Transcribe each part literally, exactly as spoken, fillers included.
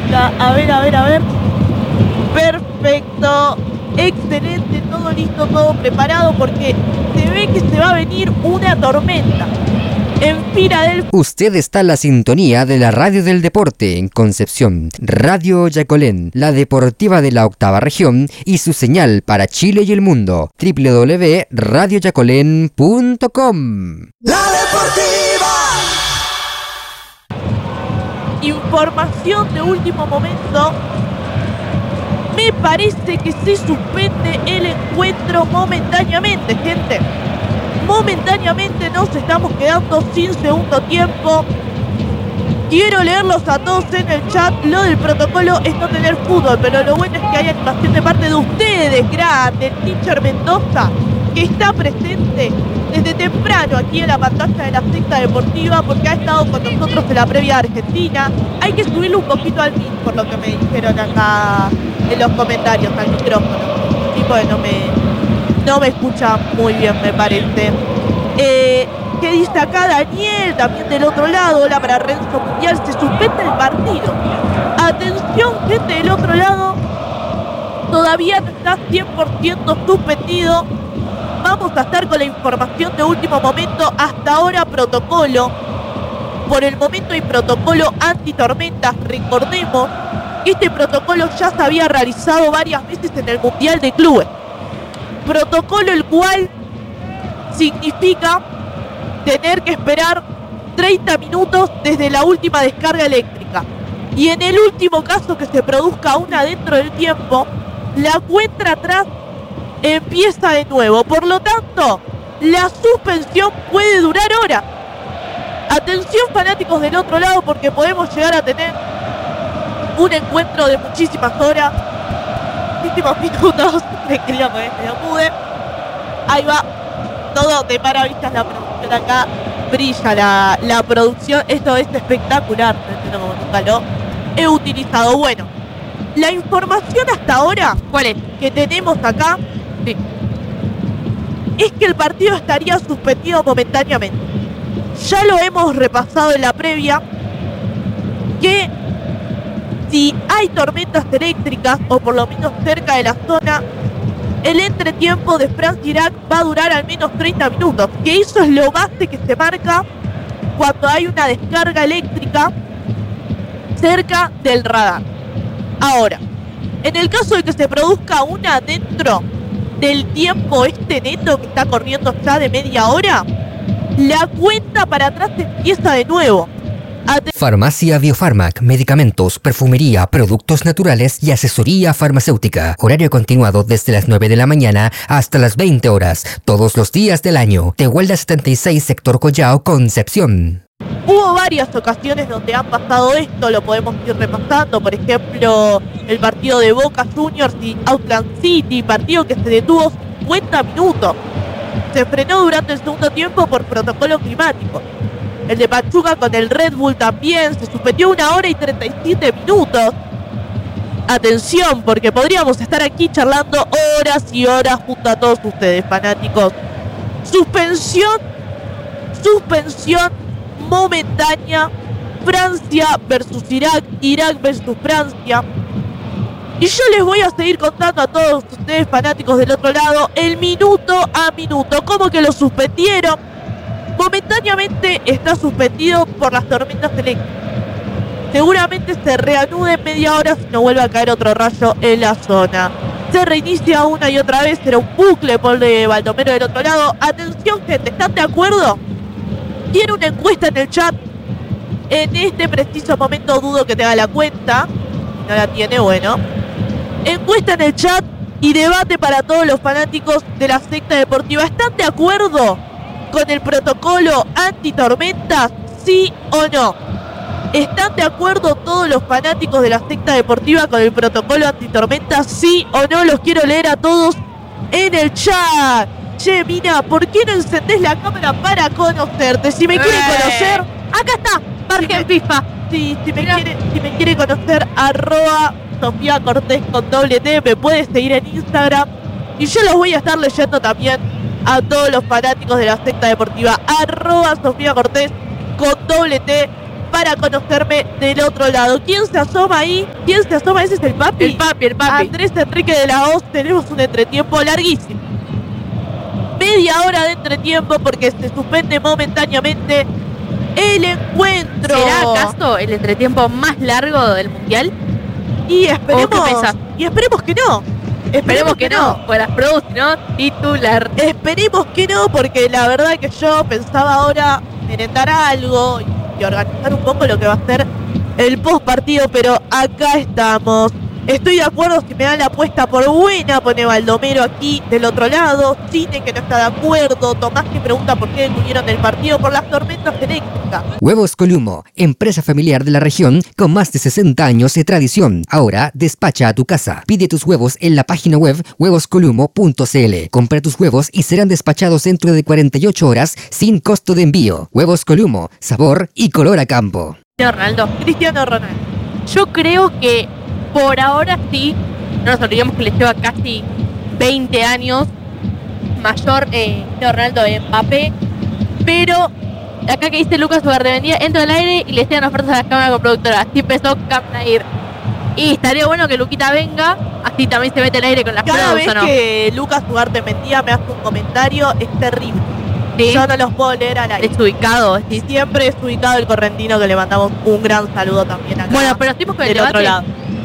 está. A ver, a ver, a ver. Perfecto. Excelente, todo listo, todo preparado porque se ve que se va a venir una tormenta. En Filadelfia. Usted está en la sintonía de la Radio del Deporte en Concepción, Radio Yacolén, la deportiva de la octava región y su señal para Chile y el mundo, doble u doble u doble u punto radio yacolén punto com. La deportiva. Información de último momento. Me parece que se suspende el encuentro momentáneamente, gente. Momentáneamente nos estamos quedando sin segundo tiempo. Quiero leerlos a todos en el chat. Lo del protocolo es no tener fútbol, pero lo bueno es que hay animación de parte de ustedes, grande, el teacher Mendoza, que está presente desde temprano aquí en la pantalla de la Sexta Deportiva, porque ha estado con nosotros en la previa de Argentina. Hay que subirle un poquito al mic, por lo que me dijeron acá en los comentarios, al micrófono. Y bueno, me... No me escucha muy bien, me parece. Eh, ¿Qué dice acá Daniel? También del otro lado. Hola para Renzo Mundial. Se suspende el partido. Atención, gente del otro lado. Todavía no está cien por ciento suspendido. Vamos a estar con la información de último momento. Hasta ahora protocolo. Por el momento hay protocolo antitormentas. Recordemos que este protocolo ya se había realizado varias veces en el Mundial de Clubes. Protocolo el cual significa tener que esperar treinta minutos desde la última descarga eléctrica. Y en el último caso que se produzca una dentro del tiempo, la cuenta atrás empieza de nuevo. Por lo tanto, la suspensión puede durar horas. Atención fanáticos del otro lado, porque podemos llegar a tener un encuentro de muchísimas horas. Últimos minutos. Me quería poner medio mude. Ahí va. Todo de maravillas la producción acá. Brilla la, la producción. Esto es espectacular. No entiendo cómo nunca lo he utilizado. Bueno, la información hasta ahora, ¿cuál es? Que tenemos acá, sí, es que el partido estaría suspendido momentáneamente. Ya lo hemos repasado en la previa, que si hay tormentas eléctricas, o por lo menos cerca de la zona, el entretiempo de Francia-Irak va a durar al menos treinta minutos, que eso es lo base que se marca cuando hay una descarga eléctrica cerca del radar. Ahora, en el caso de que se produzca una dentro del tiempo este neto que está corriendo ya de media hora, la cuenta para atrás empieza de nuevo. Farmacia Biofarmac, medicamentos, perfumería, productos naturales y asesoría farmacéutica. Horario continuado desde las nueve de la mañana hasta las veinte horas, todos los días del año. Tehuelda setenta y seis, sector Collao, Concepción. Hubo varias ocasiones donde han pasado esto, lo podemos ir repasando. Por ejemplo, el partido de Boca Juniors y Auckland City, partido que se detuvo cincuenta minutos. Se frenó durante el segundo tiempo por protocolo climático. El de Pachuca con el Red Bull también se suspendió una hora y treinta y siete minutos. Atención, porque podríamos estar aquí charlando horas y horas junto a todos ustedes, fanáticos. Suspensión, suspensión momentánea. Francia versus Irak, Irak versus Francia. Y yo les voy a seguir contando a todos ustedes, fanáticos del otro lado, el minuto a minuto. ¿Cómo que lo suspendieron? Momentáneamente está suspendido por las tormentas eléctricas. Seguramente se reanude en media hora si no vuelve a caer otro rayo en la zona. Se reinicia una y otra vez, será un bucle por de Baldomero del otro lado. Atención, gente, ¿están de acuerdo? Tiene una encuesta en el chat. En este preciso momento dudo que tenga la cuenta. Si no la tiene, bueno. Encuesta en el chat y debate para todos los fanáticos de la secta deportiva. ¿Están de acuerdo con el protocolo antitormentas? ¿Sí o no? ¿Están de acuerdo todos los fanáticos de la secta deportiva con el protocolo antitormentas? ¿Sí o no? Los quiero leer a todos en el chat. Che, Mina, ¿por qué no encendés la cámara para conocerte? Si me quiere conocer, acá está, margen FIFA. Sí, si me quiere, si me quiere conocer, arroba Sofía Cortés con doble T, me puede seguir en Instagram. Y yo los voy a estar leyendo también a todos los fanáticos de la secta deportiva, arroba Sofía Cortés con doble T, para conocerme del otro lado. ¿Quién se asoma ahí? ¿Quién se asoma? ¿Ese es el papi? El papi, el papi. Andrés Enrique de la Hoz. Tenemos un entretiempo larguísimo. Media hora de entretiempo porque se suspende momentáneamente el encuentro. ¿Será acaso el entretiempo más largo del mundial? Y esperemos, ¿O qué pensás? y esperemos que no. Esperemos, Esperemos que, que no. Pues las Pro, si no, titular. Esperemos que no, porque la verdad que yo pensaba ahora merendar algo y organizar un poco lo que va a ser el post partido, pero acá estamos. Estoy de acuerdo si me dan la apuesta por buena, pone Baldomero aquí del otro lado, Cine que no está de acuerdo, Tomás que pregunta por qué detuvieron el partido por las tormentas eléctricas. Huevos Columo, empresa familiar de la región con más de sesenta años de tradición. Ahora despacha a tu casa. Pide tus huevos en la página web huevos columo punto c l. Compra tus huevos y serán despachados dentro de cuarenta y ocho horas sin costo de envío. Huevos Columo, sabor y color a campo. Ronaldo. Cristiano Ronaldo. Yo creo que por ahora sí, no nos olvidemos que le lleva casi veinte años mayor eh, Ronaldo de Mbappé, pero acá que dice Lucas Ugartemendia, entra al aire y le llegan ofertas a la cámara coproductora. Así empezó Capnair. Y estaría bueno que Luquita venga, así también se mete al aire con las Cada pruebas, vez ¿o no? que Lucas Ugartemendia me hace un comentario, es terrible. Sí. Yo no los puedo leer al aire. Desubicado. Y siempre es ubicado el correntino, que le mandamos un gran saludo también acá. Bueno, pero seguimos con el del debate. otro lado.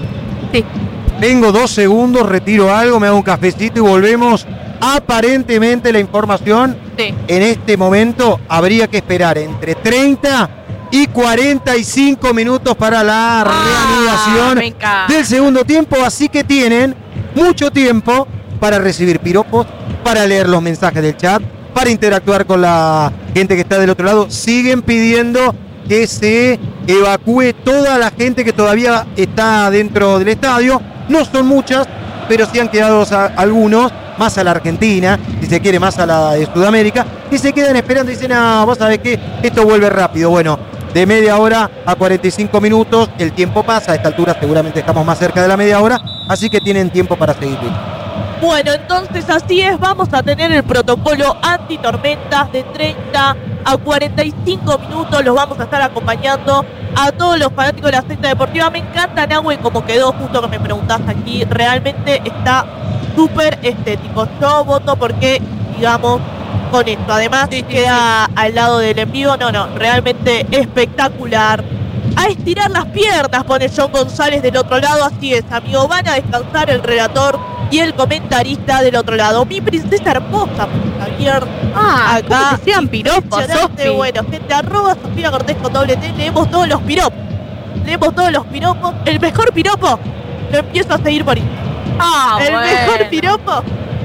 Sí. Tengo dos segundos, retiro algo, me hago un cafecito y volvemos. Aparentemente la información Sí. en este momento habría que esperar entre treinta y cuarenta y cinco minutos para la Ah, me reanudación encanta. del segundo tiempo, así que tienen mucho tiempo para recibir piropos, para leer los mensajes del chat, para interactuar con la gente que está del otro lado. Siguen pidiendo que se evacúe toda la gente que todavía está dentro del estadio. No son muchas, pero sí han quedado a- algunos, más a la Argentina, si se quiere, más a la de Sudamérica, que se quedan esperando y dicen, ah, vos sabés que esto vuelve rápido. Bueno, de media hora a cuarenta y cinco minutos, el tiempo pasa. A esta altura seguramente estamos más cerca de la media hora, así que tienen tiempo para seguir. Bueno, entonces así es, vamos a tener el protocolo antitormentas de treinta a cuarenta y cinco minutos, los vamos a estar acompañando a todos los fanáticos de la secta deportiva. Me encanta Nahue como quedó, justo que me preguntás aquí, realmente está súper estético. Yo voto porque, digamos, con esto, además Sí, sí, queda al lado del en vivo, no, no, realmente espectacular. A estirar las piernas, pone John González del otro lado, así es, amigo, van a descansar el relator y el comentarista del otro lado. Mi princesa hermosa, pone Javier. Ah, Acá, ¿cómo que sean piropos, impresionante. Sofi? Bueno, gente, arroba Sofía Cortés con doble T, leemos todos los piropos. Leemos todos los piropos. El mejor piropo lo empiezo a seguir por Instagram. Ah, El bueno. mejor piropo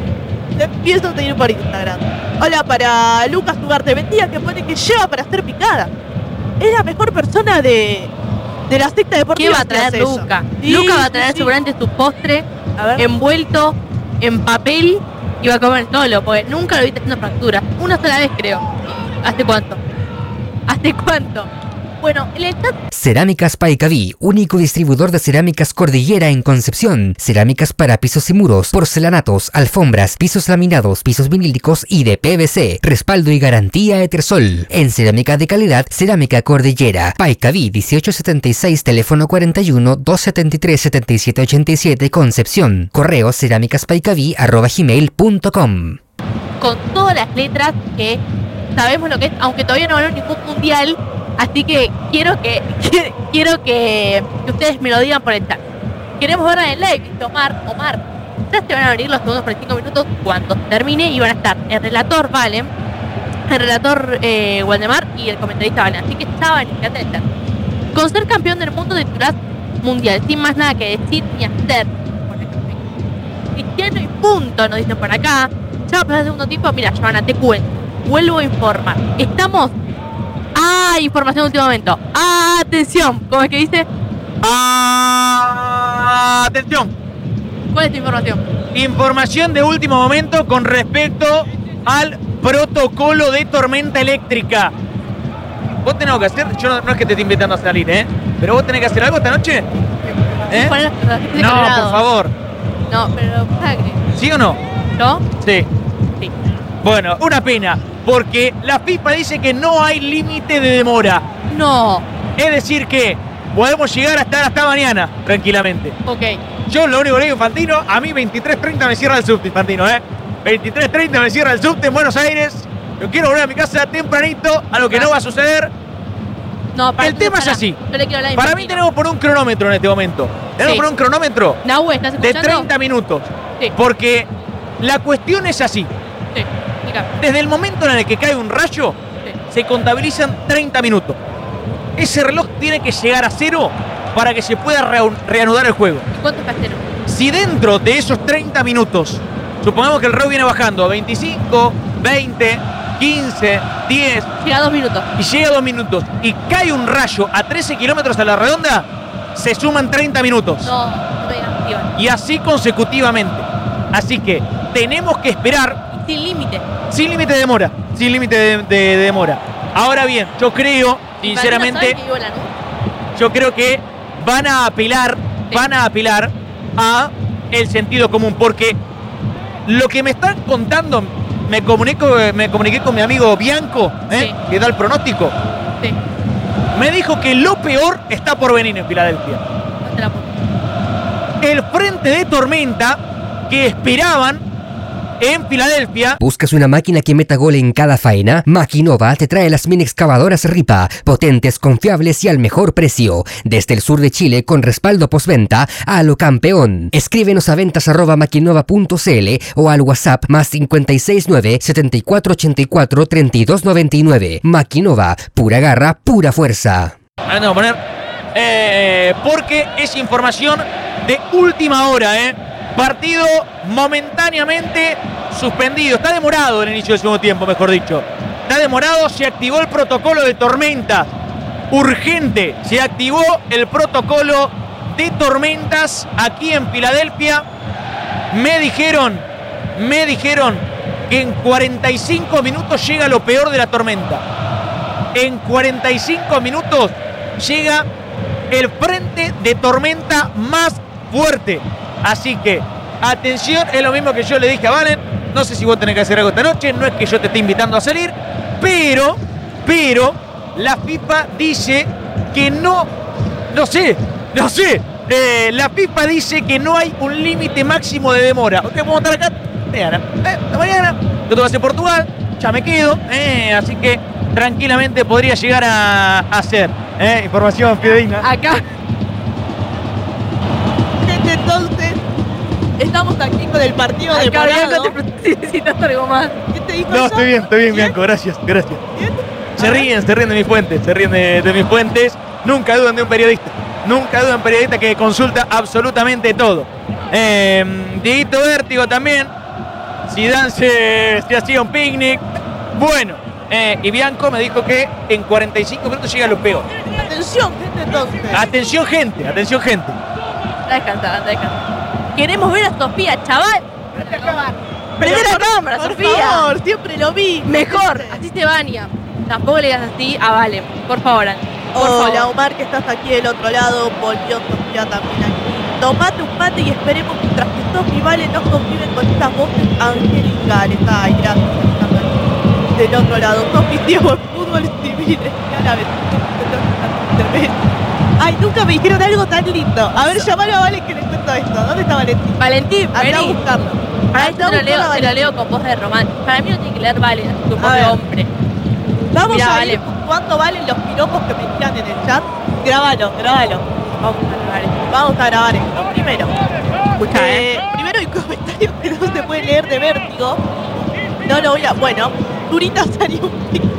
lo empiezo a seguir por Instagram. Hola para Lucas Ugartemendia, que pone que lleva para ser picada. Es la mejor persona de, de la secta deportiva. ¿Qué va a que hace traer eso. Luca? Sí, Luca va a sí, traer sí. seguramente su postre A ver. envuelto en papel y va a comer solo, porque nunca lo viste haciendo fractura. Una sola vez, creo. ¿Hace cuánto? ¿Hace cuánto? Bueno, el chat. Cerámicas Paicaví, único distribuidor de cerámicas Cordillera en Concepción. Cerámicas para pisos y muros, porcelanatos, alfombras, pisos laminados, pisos vinílicos y de P V C. Respaldo y garantía Etersol. En cerámica de calidad, Cerámica Cordillera. Paicaví dieciocho setenta y seis, teléfono cuarenta y uno, doscientos setenta y tres, setenta y siete ochenta y siete, Concepción. Correo cerámicaspaicaví arroba gmail punto com. Con todas las letras que sabemos lo que es, aunque todavía no ganó ningún mundial, así que quiero que, que- quiero que, que ustedes me lo digan por el chat. Queremos verla en el live, ¿viste? Omar, Omar. Ya se van a abrir los segundos cuarenta y cinco minutos cuando termine y van a estar el relator Valen, el relator eh, Waldemar y el comentarista Valen. Así que ya van a iniciar el chat. Con ser campeón del mundo titular mundial, sin más nada que decir ni hacer. Cristiano y punto, nos dicen por acá. Ya va a pasar el segundo tiempo. Mira, Giovanna, te cuento. Vuelvo a informar. Estamos. Ah, información de último momento. Ah, atención. ¿Cómo es que dice? Ah, atención, ¿Cuál es tu información? información de último momento con respecto al protocolo de tormenta eléctrica. Vos tenés que hacer, yo no, no es que te esté invitando a salir, ¿eh? Pero vos tenés que hacer algo esta noche. ¿Eh? Poner las fotografías No, colgados. por favor. No, pero sangre. ¿Sí o no? ¿No? Sí. Sí. Bueno, una pena, porque la FIFA dice que no hay límite de demora. No. Es decir que podemos llegar a estar hasta mañana, tranquilamente. Ok. Yo lo único que le digo, Infantino, a mí veintitrés treinta me cierra el subte, Infantino, ¿eh? veintitrés treinta me cierra el subte en Buenos Aires. Yo quiero volver a mi casa tempranito, a lo que no va a suceder. No, para El tema es así. Yo le quiero hablar a Para mí Infantino. tenemos por un cronómetro en este momento. Tenemos Sí. por un cronómetro Nahue, ¿estás de escuchando? treinta minutos. Sí. Porque la cuestión es así. Sí, mira. Desde el momento en el que cae un rayo, Sí. se contabilizan treinta minutos. Ese reloj tiene que llegar a cero para que se pueda reu- reanudar el juego. ¿Y cuánto es castero? Si dentro de esos treinta minutos, supongamos que el reloj viene bajando a veinticinco, veinte, quince, diez Llega a dos minutos. y llega a dos minutos y cae un rayo a trece kilómetros a la redonda, se suman treinta minutos. No, no me digas, Iván. Y así consecutivamente. Así que tenemos que esperar Y sin límite. sin límite de demora. Sin límite de, de- de demora. Ahora bien, yo creo, sinceramente, Infantino sabe que vivo en Lanús. yo creo que van a apelar, Sí. van a apelar a el sentido común, porque lo que me están contando, me comunico, me comuniqué con mi amigo Bianco, ¿eh? Sí. que da el pronóstico, Sí, me dijo que lo peor está por venir en Filadelfia. no te la pongo. El frente de tormenta que esperaban en Filadelfia. ¿Buscas una máquina que meta gol en cada faena? Maquinova te trae las mini excavadoras Ripa, potentes, confiables y al mejor precio. Desde el sur de Chile con respaldo postventa a lo campeón. Escríbenos a ventas arroba maquinova punto cl o al WhatsApp más cinco seis nueve, setenta y cuatro ochenta y cuatro, treinta y dos noventa y nueve. Maquinova, pura garra, pura fuerza. Ahora tengo que poner. eh, porque es información de última hora, ¿eh? Partido momentáneamente suspendido. Está demorado el inicio del segundo tiempo, mejor dicho. Está demorado, se activó el protocolo de tormentas. Urgente, se activó el protocolo de tormentas aquí en Filadelfia. Me dijeron, me dijeron que en cuarenta y cinco minutos llega lo peor de la tormenta. En cuarenta y cinco minutos llega el frente de tormenta más fuerte. Así que, atención, es lo mismo que yo le dije a Valen. No sé si vos tenés que hacer algo esta noche, no es que yo te esté invitando a salir, pero, pero, la FIFA dice que no, no sé, no sé, eh, la FIFA dice que no hay un límite máximo de demora. Ok, vamos a estar acá mañana, eh, hasta mañana, yo te voy a hacer Portugal, ya me quedo, eh, así que tranquilamente podría llegar a, a ser, eh, información fidedigna. Acá. Gente, entonces, estamos aquí con el partido de Acá Morado. Bianco te necesitas algo más. ¿Qué te dijo No, eso? estoy bien, estoy bien, Bianco, gracias, gracias. ¿Bien? Se ríen, se ríen de mis fuentes, se ríen de, de mis fuentes. Nunca dudan de un periodista. Nunca dudan de un periodista que consulta absolutamente todo. Eh, Dieguito Vértigo también. Zidane se, se hacía un picnic. Bueno, eh, y Bianco me dijo que en cuarenta y cinco minutos llega lo peor. Atención, gente, entonces. Atención, gente, atención, gente. Anda a descansar, anda a descansar. Queremos ver a Sofía, chaval. Prende la cámara, Por Sofía. favor, siempre lo vi. Mejor, así se baña. Tampoco le digas así a Valen. Por favor, Andy. Por Hola, favor. Omar, que estás aquí del otro lado. Volvió Sofía también aquí. Tomate un mate y esperemos mientras que Sofi y Vale nos conviven con estas voces angelicales. Ay, gracias. estás aquí del otro lado. Sofi, Diego, en fútbol civil. Ya la ves. Ay, nunca me dijeron algo tan lindo. A ver, llamalo a Vale que le cuento esto. ¿Dónde está Valentín? Valentín, Anda a vení. buscarlo. Para Anda esto a te lo, leo, buscarlo a te lo Valentín. leo con voz de romance. Para mí no tiene que leer Valen, es tu A voz de ver. hombre. Vamos Mirá, a Vale. ir puntuando, Valen, los piropos que me tiran en el chat. Grábalo, grábalo. Vamos a grabar esto. Vamos a grabar esto. Primero. Escucha, Eh, eh. primero hay comentarios que no se puede leer de Vértigo. No lo voy a. Bueno, Durita salió un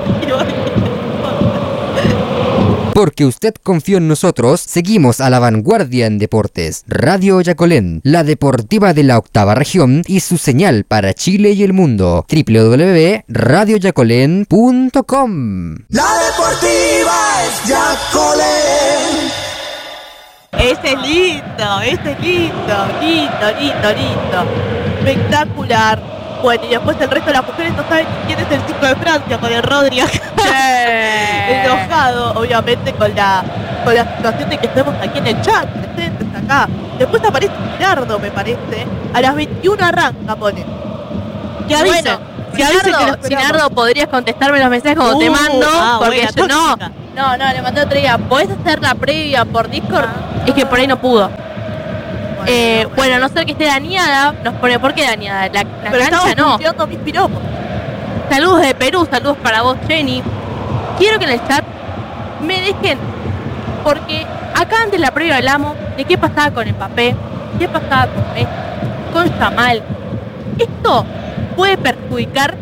Porque usted confió en nosotros, seguimos a la vanguardia en deportes. Radio Yacolén, la deportiva de la octava región y su señal para Chile y el mundo. doble u doble u doble u punto radio yacolén punto com. La deportiva es Yacolén. Este es lindo, este es lindo, lindo, lindo, lindo. Espectacular. Bueno, y después el resto de las mujeres no saben quién es el cinco de Francia con el Rodri acá. Enojado, obviamente, con la, con la situación de que estemos aquí en el chat, presentes acá. Después aparece Gerardo, me parece. A las veintiuno arranca, pone. Que avisen, Bueno, que avisen que lo Sinardo, esperamos. Sinardo, podrías contestarme los mensajes cuando te Uh, mando, ah, porque buena, yo no, tóxica. No, no, le mandé otro día. ¿Podés hacer la previa por Discord? Es que por ahí no pudo. Bueno, eh, no, bueno, a no ser que esté dañada, nos pone, ¿por qué dañada? La, la Pero cancha no. Pero mis piropos. Saludos de Perú, saludos para vos, Jenny. Quiero que en el chat me dejen, porque acá antes de la previa hablamos de qué pasaba con Mbappé, qué pasaba con Messi, con Yamal. Esto puede perjudicar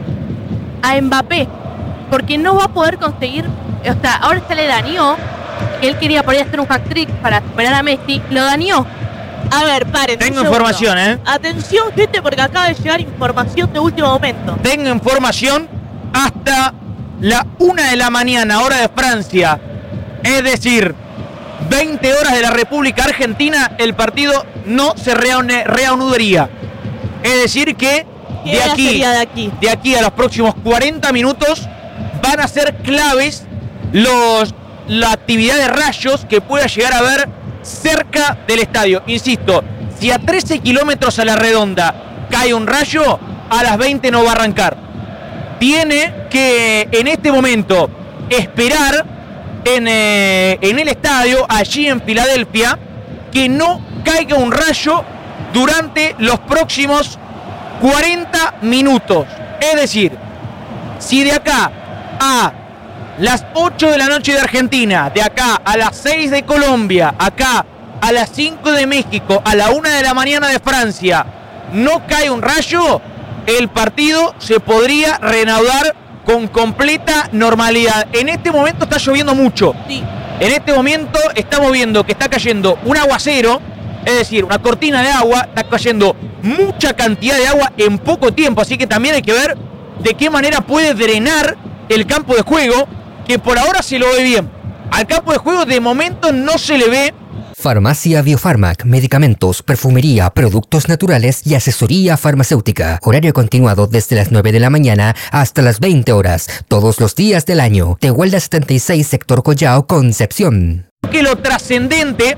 a Mbappé, porque no va a poder conseguir, o sea, ahora se le dañó, que él quería por ahí hacer un hat-trick para superar a Messi, lo dañó. A ver, paren. Tengo información, ¿eh? Atención, gente, porque acaba de llegar información de último momento. Tengo información hasta la una de la mañana, hora de Francia. Es decir, veinte horas de la República Argentina, el partido no se reaune- reanudaría. Es decir que de aquí, de aquí de aquí a los próximos cuarenta minutos van a ser claves los, la actividad de rayos que pueda llegar a haber cerca del estadio. Insisto, si a trece kilómetros a la redonda cae un rayo, a las veinte no va a arrancar. Tiene que en este momento esperar en, eh, en el estadio, allí en Filadelfia, que no caiga un rayo durante los próximos cuarenta minutos. Es decir, si de acá a las ocho de la noche de Argentina, de acá a las seis de Colombia, acá a las cinco de México, a la una de la mañana de Francia, no cae un rayo, el partido se podría reanudar con completa normalidad. En este momento está lloviendo mucho. Sí. En este momento estamos viendo que está cayendo un aguacero, es decir, una cortina de agua, está cayendo mucha cantidad de agua en poco tiempo, así que también hay que ver de qué manera puede drenar el campo de juego, que por ahora se lo ve bien. Al campo de juego de momento no se le ve. Farmacia Biofarmac, medicamentos, perfumería, productos naturales y asesoría farmacéutica. Horario continuado desde las nueve de la mañana hasta las veinte horas, todos los días del año. Tehuelda setenta y seis, sector Collao, Concepción. Que lo trascendente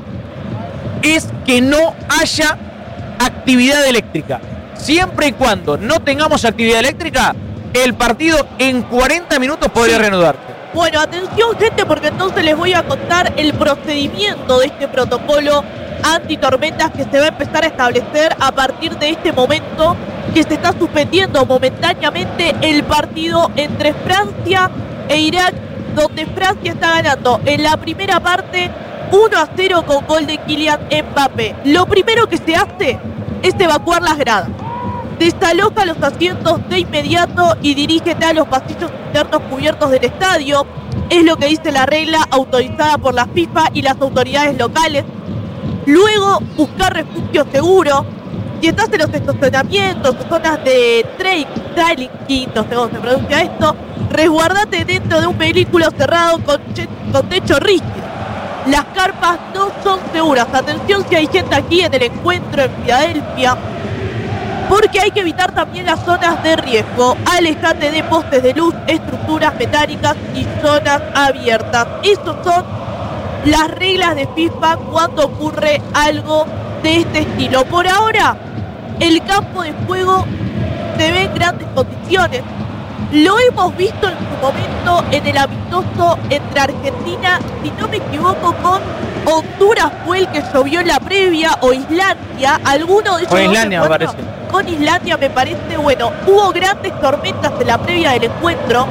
es que no haya actividad eléctrica. Siempre y cuando no tengamos actividad eléctrica, el partido en cuarenta minutos podría Sí. reanudarse. Bueno, atención, gente, porque entonces les voy a contar el procedimiento de este protocolo antitormentas que se va a empezar a establecer a partir de este momento, que se está suspendiendo momentáneamente el partido entre Francia e Irak, donde Francia está ganando en la primera parte uno a cero con gol de Kylian Mbappé. Lo primero que se hace es evacuar las gradas. Desaloja los asientos de inmediato y dirígete a los pasillos internos cubiertos del estadio. Es lo que dice la regla autorizada por la FIFA y las autoridades locales. Luego, buscar refugio seguro. Si estás en los estacionamientos o zonas de trailing, no sé cómo se pronuncia esto, resguardate dentro de un vehículo cerrado con, che- con techo rígido. Las carpas no son seguras. Atención si hay gente aquí en el encuentro en Filadelfia, porque hay que evitar también las zonas de riesgo. Alejate de postes de luz, estructuras metálicas y zonas abiertas. Esas son las reglas de FIFA cuando ocurre algo de este estilo. Por ahora, el campo de juego se ve en grandes condiciones. Lo hemos visto en su momento en el amistoso entre Argentina, si no me equivoco, con Honduras fue el que llovió en la previa, o Islandia, alguno de ellos. Con dos Islandia, me encuentros. parece. Con Islandia me parece, bueno, hubo grandes tormentas en la previa del encuentro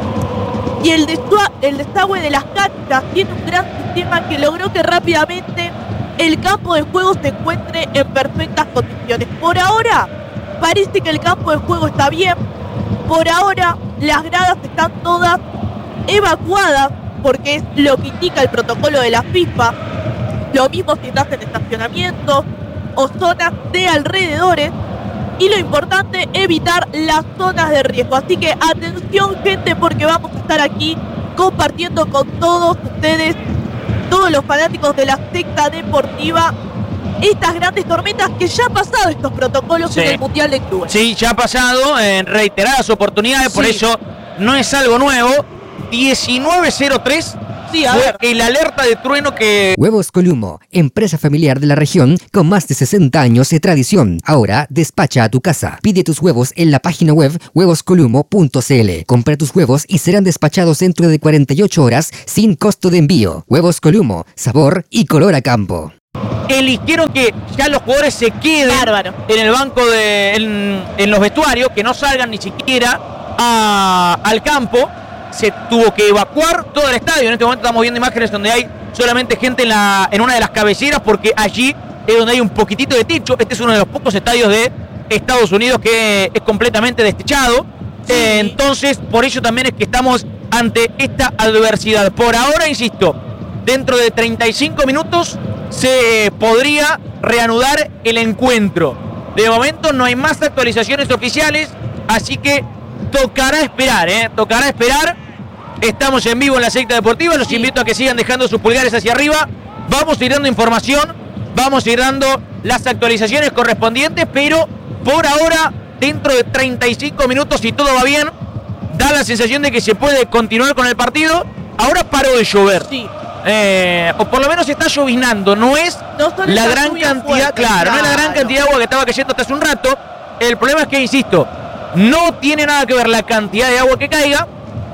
y el, desua- el desagüe de las canchas tiene un gran sistema que logró que rápidamente el campo de juego se encuentre en perfectas condiciones. Por ahora, parece que el campo de juego está bien. Por ahora, las gradas están todas evacuadas, porque es lo que indica el protocolo de la FIFA. Lo mismo si estás en estacionamientos o zonas de alrededores. Y lo importante, evitar las zonas de riesgo. Así que atención, gente, porque vamos a estar aquí compartiendo con todos ustedes, todos los fanáticos de la secta deportiva, estas grandes tormentas que ya han pasado estos protocolos Sí. en el Mundial de Clubes. Sí, ya ha pasado en reiteradas oportunidades, por Sí. eso no es algo nuevo. diecinueve cero tres Sí, a fue ver. el alerta de trueno que... Huevos Columo, empresa familiar de la región con más de sesenta años de tradición. Ahora despacha a tu casa. Pide tus huevos en la página web huevos columo punto c l. Compra tus huevos y serán despachados dentro de cuarenta y ocho horas sin costo de envío. Huevos Columo, sabor y color a campo. eligieron que ya los jugadores se queden Bárbaro. en el banco de en, en los vestuarios, que no salgan ni siquiera a- al campo. Se tuvo que evacuar todo el estadio. En este momento estamos viendo imágenes donde hay solamente gente en, la, en una de las cabeceras, porque allí es donde hay un poquitito de techo. Este es uno de los pocos estadios de Estados Unidos que es completamente destechado. Eh, entonces, por ello también es que estamos ante esta adversidad. Por ahora, insisto, dentro de treinta y cinco minutos se podría reanudar el encuentro. De momento no hay más actualizaciones oficiales, así que tocará esperar, ¿eh? Tocará esperar. Estamos en vivo en la secta deportiva. Los invito a que sigan dejando sus pulgares hacia arriba. Vamos a ir dando información, vamos a ir dando las actualizaciones correspondientes, pero por ahora, dentro de treinta y cinco minutos, si todo va bien, da la sensación de que se puede continuar con el partido. Ahora paró de llover. Sí. Eh, o por lo menos está lloviznando, no es No son la esas gran lluvias cantidad, fuertes, claro, no es la gran claro. cantidad de agua que estaba cayendo hasta hace un rato. El problema es que, insisto, no tiene nada que ver la cantidad de agua que caiga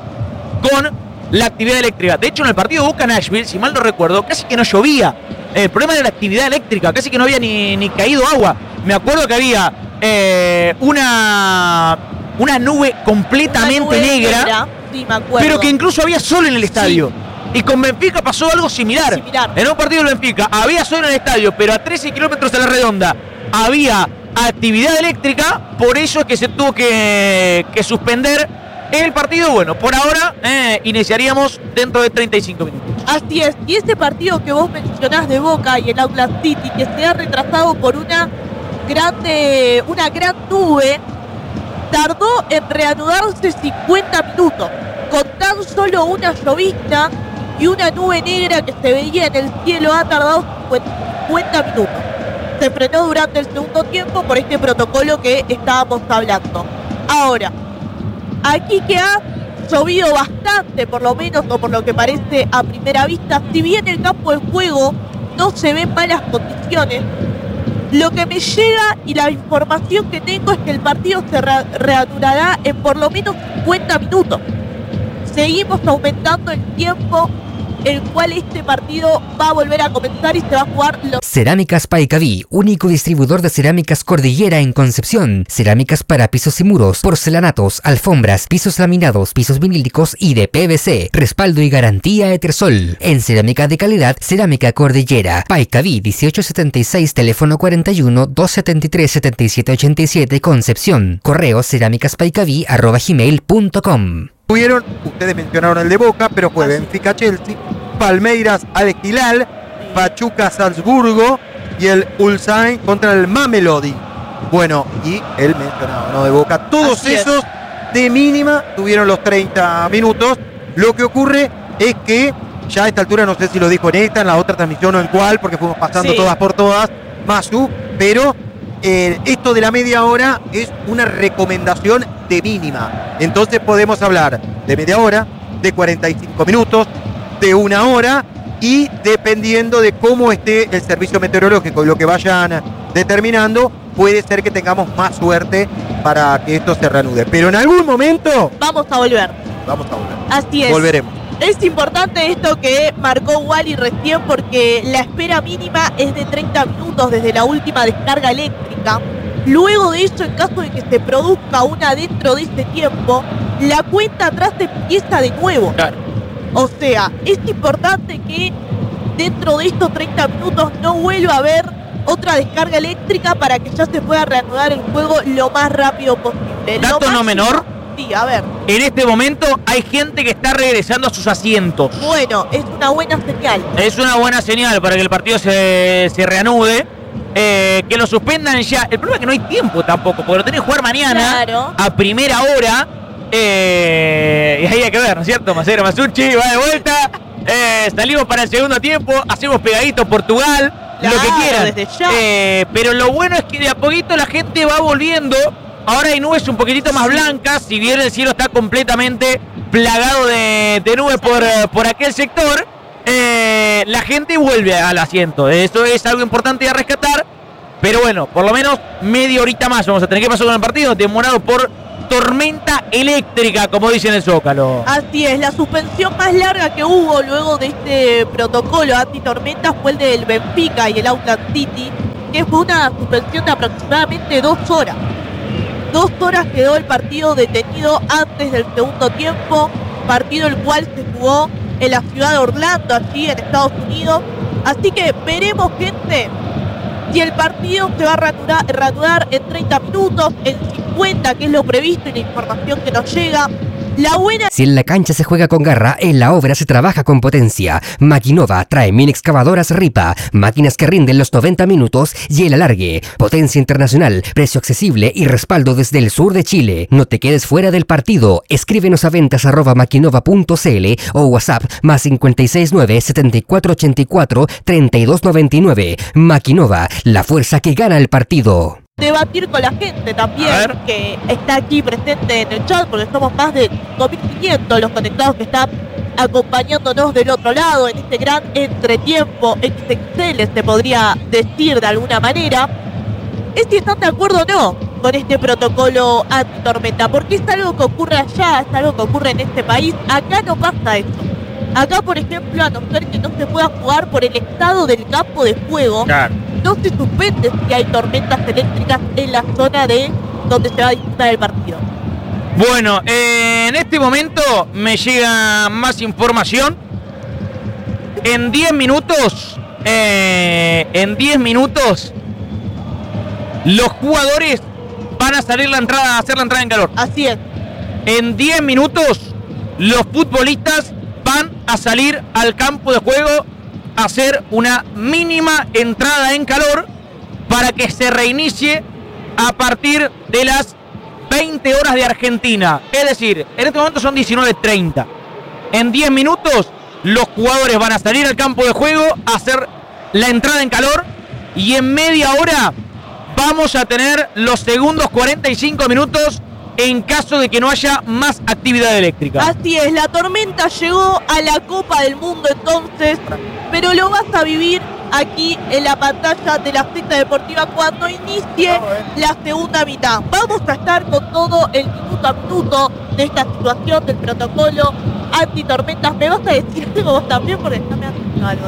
con la actividad eléctrica. De hecho, en el partido de Boca Nashville, si mal no recuerdo, casi que no llovía. El problema era la actividad eléctrica, casi que no había ni, ni caído agua. Me acuerdo que había eh, una, una nube completamente Una nube negra, Sí, me acuerdo. pero que incluso había sol en el estadio. Y con Benfica pasó algo similar. Similar. En un partido del Benfica había sol en el estadio, pero a trece kilómetros a la redonda había actividad eléctrica. Por eso es que se tuvo que, que suspender el partido. Bueno, por ahora eh, iniciaríamos dentro de treinta y cinco minutos. Así es, y ese partido que vos mencionás de Boca y el Auckland City, que se ha retrasado por una grande, una gran nube, tardó en reanudarse cincuenta minutos, con tan solo una llovizna y una nube negra que se veía en el cielo. Ha tardado cincuenta minutos. Se frenó durante el segundo tiempo por este protocolo que estábamos hablando. Ahora, aquí que ha llovido bastante, por lo menos, o por lo que parece a primera vista, si bien el campo de juego no se ve en malas condiciones, lo que me llega y la información que tengo es que el partido se re- reanudará en por lo menos cincuenta minutos. Seguimos aumentando el tiempo el cual este partido va a volver a comenzar y se va a jugar los... Cerámicas Paicaví, único distribuidor de cerámicas Cordillera en Concepción. Cerámicas para pisos y muros, porcelanatos, alfombras, pisos laminados, pisos vinílicos y de P V C. Respaldo y garantía Etersol. En cerámica de calidad, Cerámica Cordillera. Paicaví dieciocho setenta y seis, teléfono cuarenta y uno, doscientos setenta y tres, setenta y siete ochenta y siete, Concepción. Correo cerámicaspaicaví arroba gmail punto com. Tuvieron, ustedes mencionaron el de Boca, pero fue Ah, sí. Benfica Chelsea, Palmeiras Al Hilal, Pachuca Salzburgo y el Ulsan contra el Mamelodi. Bueno, y el mencionado, ¿no? De Boca. Todos Así es. esos de mínima tuvieron los treinta minutos. Lo que ocurre es que ya a esta altura, no sé si lo dijo en esta, en la otra transmisión o en cuál, porque fuimos pasando Sí. todas por todas, Masu, pero eh, esto de la media hora es una recomendación de mínima. Entonces podemos hablar de media hora, de cuarenta y cinco minutos, de una hora, y dependiendo de cómo esté el servicio meteorológico y lo que vayan determinando, puede ser que tengamos más suerte para que esto se reanude. Pero en algún momento Vamos a volver. vamos a volver. Así es. Volveremos. Es importante esto que marcó Wally recién, porque la espera mínima es de treinta minutos desde la última descarga eléctrica. Luego de eso, en caso de que se produzca una dentro de ese tiempo, la cuenta atrás empieza de nuevo. Claro. O sea, es importante que dentro de estos treinta minutos no vuelva a haber otra descarga eléctrica para que ya se pueda reanudar el juego lo más rápido posible. Lo Dato no máximo- menor. Sí, a ver. En este momento hay gente que está regresando a sus asientos. Bueno, es una buena señal. Es una buena señal para que el partido se, se reanude. Eh, que lo suspendan ya. El problema es que no hay tiempo tampoco, porque lo tenés que jugar mañana Claro. a primera hora. Eh, y ahí hay que ver, ¿no es cierto? Macero Masucci va de vuelta. Eh, salimos para el segundo tiempo. Hacemos pegadito Portugal. lo que Claro, quieran. desde ya. Eh, pero lo bueno es que de a poquito la gente va volviendo. Ahora hay nubes un poquitito más blancas. Si bien el cielo está completamente plagado de, de nubes por, eh, por aquel sector. eh, la gente vuelve al asiento. Eso es algo importante a rescatar. Pero bueno, por lo menos media horita más vamos a tener que pasar con el partido, demorado por tormenta eléctrica, como dicen en el Zócalo. Así es, la suspensión más larga que hubo luego de este protocolo antitormentas fue el del Benfica y el Auckland City, que fue una suspensión de aproximadamente dos horas. Dos horas quedó el partido detenido antes del segundo tiempo, partido el cual se jugó en la ciudad de Orlando, allí en Estados Unidos. Así que veremos, gente, si el partido se va a reanudar, reanudar en treinta minutos, en cincuenta, que es lo previsto y la información que nos llega. La buena... Si en la cancha se juega con garra, en la obra se trabaja con potencia. Maquinova trae mini excavadoras Ripa, máquinas que rinden los noventa minutos y el alargue. Potencia internacional, precio accesible y respaldo desde el sur de Chile. No te quedes fuera del partido. Escríbenos a ventas arroba maquinova punto cl o WhatsApp más cinco seis nueve, setenta y cuatro ochenta y cuatro, treinta y dos noventa y nueve. Maquinova, la fuerza que gana el partido. Debatir con la gente también, que está aquí presente en el chat, porque somos más de dos mil quinientos los conectados que están acompañándonos del otro lado en este gran entretiempo equis equis ele, se podría decir de alguna manera. Es si están de acuerdo o no con este protocolo antitormenta, porque es algo que ocurre allá, es algo que ocurre en este país. Acá no pasa eso. Acá, por ejemplo, a no ser que no se pueda jugar por el estado del campo de juego, Claro. no se suspende si hay tormentas eléctricas en la zona de donde se va a disputar el partido. Bueno, eh, en este momento me llega más información. En diez minutos, eh, en diez minutos, los jugadores van a salir la entrada, a hacer la entrada en calor. Así es. En diez minutos, los futbolistas van a salir al campo de juego a hacer una mínima entrada en calor para que se reinicie a partir de las veinte horas de Argentina. Es decir, en este momento son diecinueve treinta. En diez minutos, los jugadores van a salir al campo de juego a hacer la entrada en calor y en media hora vamos a tener los segundos cuarenta y cinco minutos en caso de que no haya más actividad eléctrica. Así es, la tormenta llegó a la Copa del Mundo entonces, pero lo vas a vivir aquí en la pantalla de la Sexta Deportiva cuando inicie la segunda mitad. Vamos a estar con todo el minuto a minuto de esta situación del protocolo antitormentas. ¿Me vas a decir algo vos también? Porque está me haciendo algo.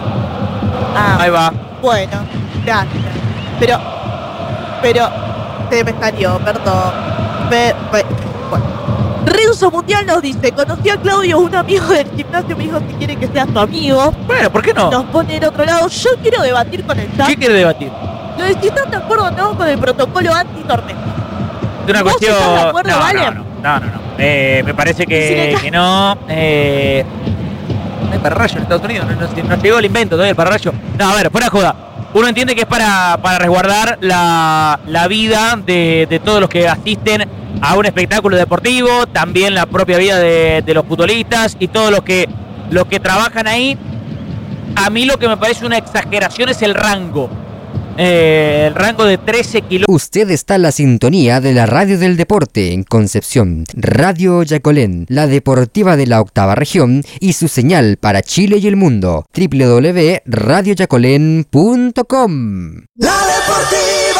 Ah, Ahí va. bueno, gracias. Pero, pero, se me salió, perdón. Me, me, bueno. Renzo Mundial nos dice, conocí a Claudio, un amigo del gimnasio, me dijo si quiere que sea su amigo. Bueno, ¿por qué no? Nos pone en otro lado. Yo quiero debatir con el chat. ¿Qué quiere debatir? Lo de si están de acuerdo o no con el protocolo antitormenta. De una ¿Vos cuestión. estás de acuerdo, no, Valen? no, no, no, no, no. Eh, me parece Si le que, ca- que no. Eh, no hay pararrayo en Estados Unidos, no, no, no llegó el invento todavía el pararrayo. No, a ver, fuera de joda. Uno entiende que es para, para resguardar la, la vida de, de todos los que asisten a un espectáculo deportivo, también la propia vida de, de los futbolistas y todos los que, los que trabajan ahí. A mí lo que me parece una exageración es el rango. Eh, el rango de trece kilómetros. Usted está en la sintonía de la radio del deporte en Concepción, Radio Yacolén, la deportiva de la octava región y su señal para Chile y el mundo, doble u doble u doble u punto radio yacolén punto com. La Deportiva.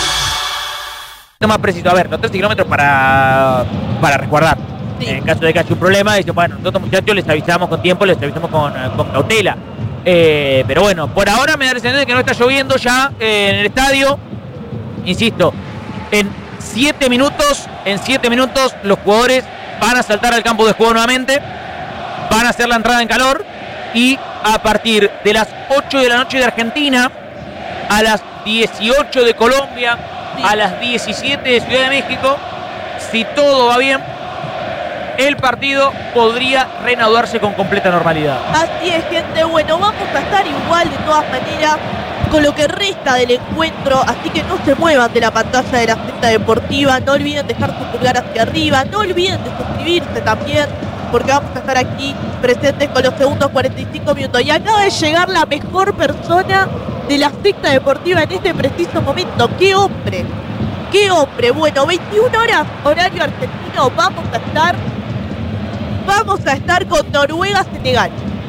Más preciso, a ver, los trece kilómetros para, para resguardar. Sí. En caso de que haya un problema, dicen, bueno, nosotros muchachos les avisamos con tiempo, les avisamos con, con cautela. Eh, pero bueno, por ahora me da la sensación de que no está lloviendo ya eh, en el estadio. Insisto, en siete minutos, en siete minutos los jugadores van a saltar al campo de juego nuevamente, van a hacer la entrada en calor y a partir de las ocho de la noche de Argentina, a las dieciocho de Colombia, a las diecisiete de Ciudad de México, si todo va bien, el partido podría reanudarse con completa normalidad. Así es, gente. Bueno, vamos a estar igual de todas maneras con lo que resta del encuentro, así que no se muevan de la pantalla de la Sexta Deportiva, no olviden dejar su pulgar hacia arriba, no olviden de suscribirse también, porque vamos a estar aquí presentes con los segundos cuarenta y cinco minutos. Y acaba de llegar la mejor persona de la Sexta Deportiva en este preciso momento. ¡Qué hombre! ¡Qué hombre! Bueno, veintiuna horas, horario argentino, vamos a estar... Vamos a estar con Noruega-Senegal.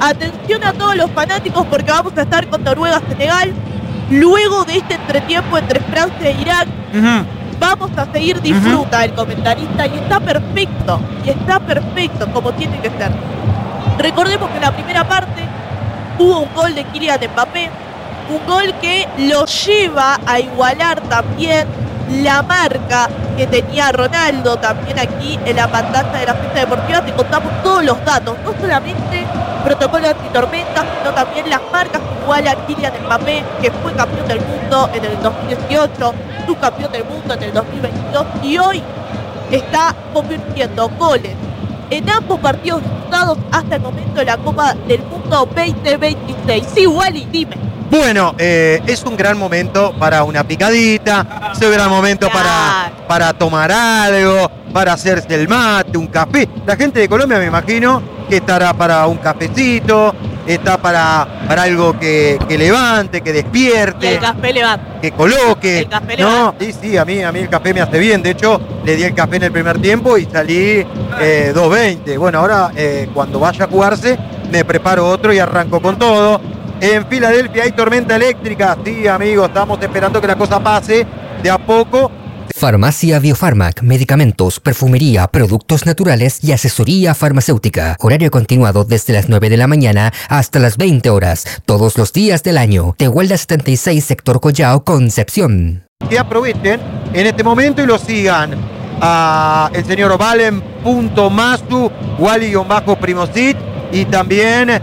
Atención a todos los fanáticos porque vamos a estar con Noruega-Senegal. Luego de este entretiempo entre Francia e Irak, Ujú. vamos a seguir, disfruta el comentarista y está perfecto, y está perfecto como tiene que ser. Recordemos que en la primera parte hubo un gol de Kylian Mbappé, un gol que lo lleva a igualar también la marca que tenía Ronaldo. También aquí en la pantalla de la fiesta deportiva te contamos todos los datos, no solamente protocolo antitormentas, sino también las marcas que iguala Kylian Mbappé, que fue campeón del mundo en el dos mil dieciocho, subcampeón del mundo en el dos mil veintidós y hoy está convirtiendo goles en ambos partidos disputados hasta el momento de la Copa del Mundo veinte veintiséis. Sí, Wally, dime. Bueno, eh, es un gran momento para una picadita, es un gran momento para, para tomar algo, para hacerse el mate, un café. La gente de Colombia me imagino que estará para un cafecito, está para, para algo que, que levante, que Y despierte, el café levanta. que coloque. El café No, levanta. sí, sí, a mí, a mí el café me hace bien. De hecho, le di el café en el primer tiempo y salí eh, dos veinte. Bueno, ahora eh, cuando vaya a jugarse, me preparo otro y arranco con todo. En Filadelfia hay tormenta eléctrica. Sí, amigos, estamos esperando que la cosa pase de a poco. Farmacia Biofarmac, medicamentos, perfumería, productos naturales y asesoría farmacéutica. Horario continuado desde las nueve de la mañana hasta las veinte horas, todos los días del año. Tehuelda setenta y seis, sector Collao, Concepción. Que aprovechen en este momento y lo sigan a el señor Valen.masu, Wally-Primosit y también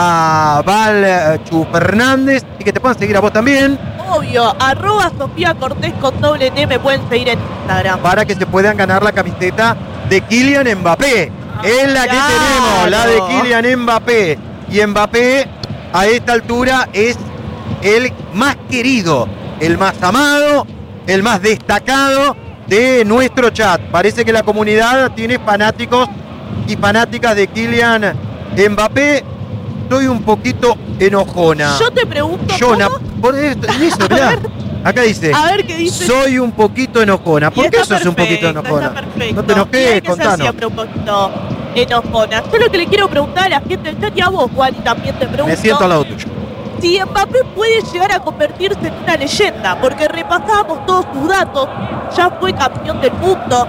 a Val Chu Fernández y que te puedan seguir a vos también Obvio, arroba Sofía Cortés con doble T, me pueden seguir en Instagram. para que se puedan ganar la camiseta de Kylian Mbappé. Es la que Claro. tenemos, la de Kylian Mbappé. Y Mbappé a esta altura es el más querido, el más amado, el más destacado de nuestro chat. Parece que la comunidad tiene fanáticos y fanáticas de Kylian Mbappé. Soy un poquito enojona. Yo te pregunto, Yona, ¿cómo? por esto, eso, mirá. Acá dice, A ver qué dice. soy un poquito enojona. Y ¿Por qué está sos un poquito perfecto, enojona? está perfecto. No te Y hay enojes, que ser contanos. siempre un poquito enojona. Yo lo que le quiero preguntar a la gente del chat y a vos, Wally, también te pregunto. Me siento al lado tuyo. Si Mbappé puede llegar a convertirse en una leyenda, porque repasábamos todos sus datos, ya fue campeón del mundo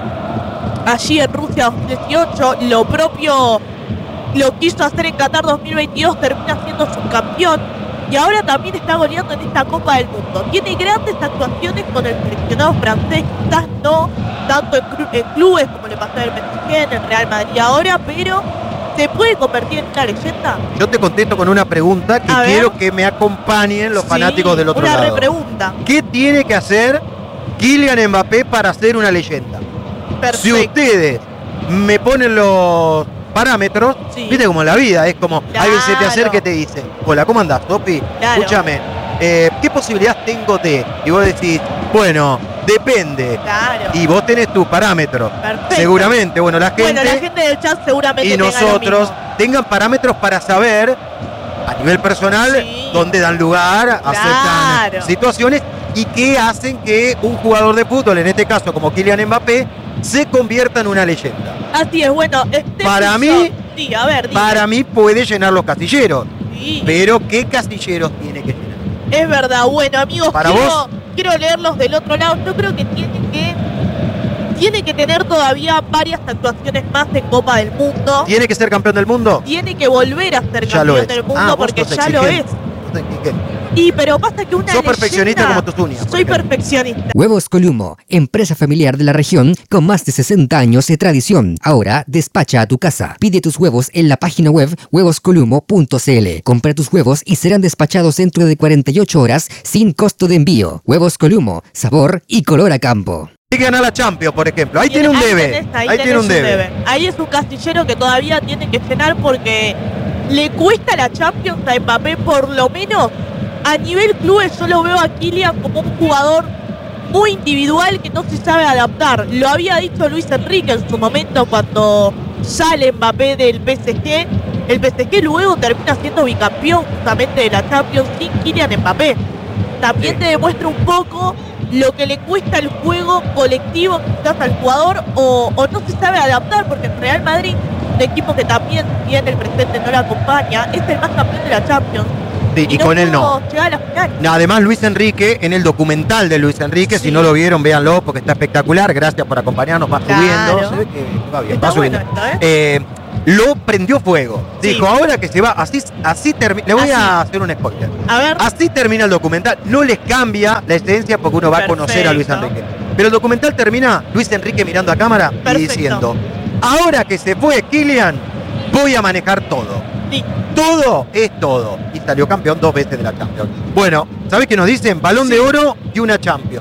allí en Rusia dos mil dieciocho, lo propio lo quiso hacer en Qatar dos mil veintidós, termina siendo subcampeón y ahora también está goleando en esta Copa del Mundo. Tiene grandes actuaciones con el seleccionado francés, quizás no tanto en, cru- en clubes como le pasó en el P S G, en el Real Madrid ahora, pero ¿se puede convertir en una leyenda? Yo te contesto con una pregunta que A ver. quiero que me acompañen los Sí, fanáticos del otro una lado. repregunta. ¿Qué tiene que hacer Kylian Mbappé para ser una leyenda? Si Perfecto. ustedes me ponen los parámetros, Sí. viste como en la vida, es como alguien se te Claro. acerca y te dice, hola, ¿cómo andás, Topi? Claro. Escúchame, eh, ¿qué posibilidad tengo de? Y vos decís, bueno, depende. Claro. Y vos tenés tus parámetros. Perfecto. Seguramente, bueno, la gente, Bueno, la gente del chat seguramente y tenga lo nosotros mismo. tengan parámetros para saber a nivel personal Sí. dónde dan lugar, aceptan Claro. situaciones y qué hacen que un jugador de fútbol, en este caso como Kylian Mbappé, se convierta en una leyenda. Así es, bueno, este Para piso- mí- Sí, a ver, dime. Para mí puede llenar los casilleros, Sí, pero ¿qué casilleros tiene que llenar? es verdad. Bueno, amigos, Para quiero, vos. quiero leerlos del otro lado. Yo creo que tiene que tiene que tener todavía varias actuaciones más en Copa del Mundo. ¿Tiene que ser campeón del mundo? Tiene que volver a ser Ya lo campeón es. del mundo Ah, vos porque sos ya lo es. exigente. Vos sos exigente. Y pero pasa que una Sos perfeccionista leyenda- como tus uñas, por Soy ejemplo. perfeccionista. Huevos Columo, empresa familiar de la región con más de sesenta años de tradición. Ahora despacha a tu casa. Pide tus huevos en la página web huevos columo punto c l. Compra tus huevos y serán despachados dentro de cuarenta y ocho horas sin costo de envío. Huevos Columo, sabor y color a campo. Hay que ganar la Champions, por ejemplo. Ahí tiene un Ahí debe. tenés, ahí Ahí tiene tenés un debe. Ahí es un castillero que todavía tiene que llenar porque le cuesta la Champions a Mbappé por lo menos. A nivel clubes yo lo veo a Kylian como un jugador muy individual que no se sabe adaptar. Lo había dicho Luis Enrique en su momento cuando sale Mbappé del P S G. El P S G luego termina siendo bicampeón justamente de la Champions sin Kylian Mbappé. También Sí. te demuestra un poco lo que le cuesta el juego colectivo quizás al jugador o, o no se sabe adaptar porque en Real Madrid un equipo que también tiene el presente, no lo acompaña, es el más campeón de la Champions. Sí, y, y no con él no. Llega a la final. Además, Luis Enrique, en el documental de Luis Enrique, sí. si no lo vieron, véanlo porque está espectacular. Gracias por acompañarnos, va claro. subiendo. Se ve que va bien, está va subiendo. Bueno esto, ¿eh? Eh, lo prendió fuego. Sí. Dijo, ahora que se va, así, así termina. Le voy así. a hacer un spoiler. A ver. Así termina el documental. No les cambia la esencia porque uno va Perfecto. a conocer a Luis Enrique. Pero el documental termina Luis Enrique mirando a cámara Perfecto. y diciendo, ahora que se fue Kylian, voy a manejar todo. Sí. Todo es todo. Y salió campeón dos veces de la Champions. Bueno, ¿sabés qué nos dicen? Balón sí. de oro y una Champions.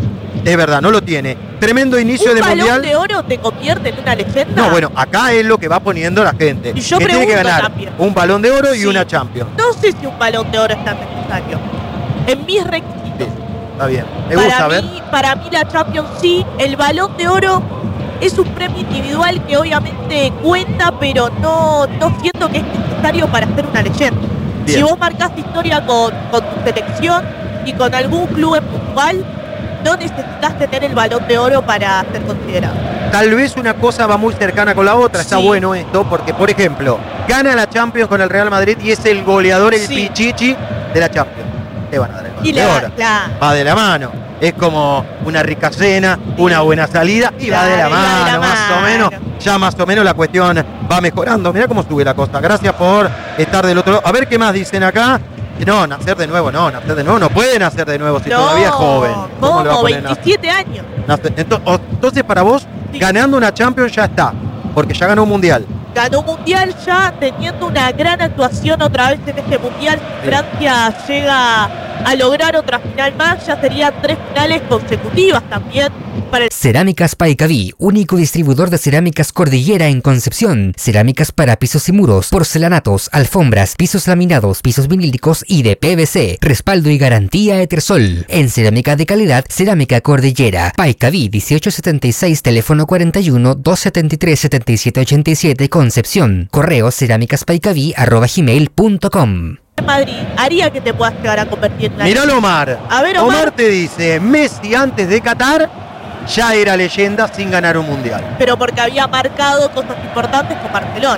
Es verdad, no lo tiene. Tremendo inicio ¿Un de balón mundial. de oro te convierte en una leyenda? No, bueno, acá es lo que va poniendo la gente. Y yo que tiene que ganar también. un balón de oro y sí. una Champions. No sé si un balón de oro es tan necesario. En mis requisitos. Sí, está bien. Me para gusta, mí, ver. Para mí la Champions sí. El balón de oro es un premio individual que obviamente cuenta, pero no, no siento que es necesario para ser una leyenda. Bien. Si vos marcaste historia con, con tu selección y con algún club en puntual, no necesitas tener el balón de oro para ser considerado. Tal vez una cosa va muy cercana con la otra. Está sí. bueno esto porque, por ejemplo, gana la Champions con el Real Madrid y es el goleador, el sí. pichichi de la Champions. Te van a dar el balón y de oro. Claro. Va de la mano. Es como una rica cena, sí. una buena salida y claro, va de la mano, de la más mano. o menos. Ya más o menos la cuestión va mejorando. Mirá cómo sube la cosa. Gracias por estar del otro lado. A ver qué más dicen acá. No, nacer de nuevo, no, nacer de nuevo, no puede nacer de nuevo si no, todavía es joven. ¿Cómo? ¿Cómo? veintisiete años. Entonces, para vos, sí. ganando una Champions ya está, porque ya ganó un Mundial. Ganó un Mundial ya teniendo una gran actuación otra vez en este Mundial. Si sí. Francia llega a lograr otra final más, ya serían tres finales consecutivas también. Para el... Cerámicas Paicaví, único distribuidor de cerámicas Cordillera en Concepción. Cerámicas para pisos y muros, porcelanatos, alfombras, pisos laminados, pisos vinílicos y de P V C. Respaldo y garantía Etersol. En cerámica de calidad, Cerámica Cordillera. Paicaví dieciocho setenta y seis, teléfono cuarenta y uno, doscientos setenta y tres, setenta y siete ochenta y siete, Concepción. Correo cerámicaspaicaví arroba gmail punto com. Madrid haría que te puedas llegar a convertir en la Miralo, Omar. A ver, Omar. Omar te dice, Messi antes de Qatar ya era leyenda sin ganar un mundial. Pero porque había marcado cosas importantes con Barcelona.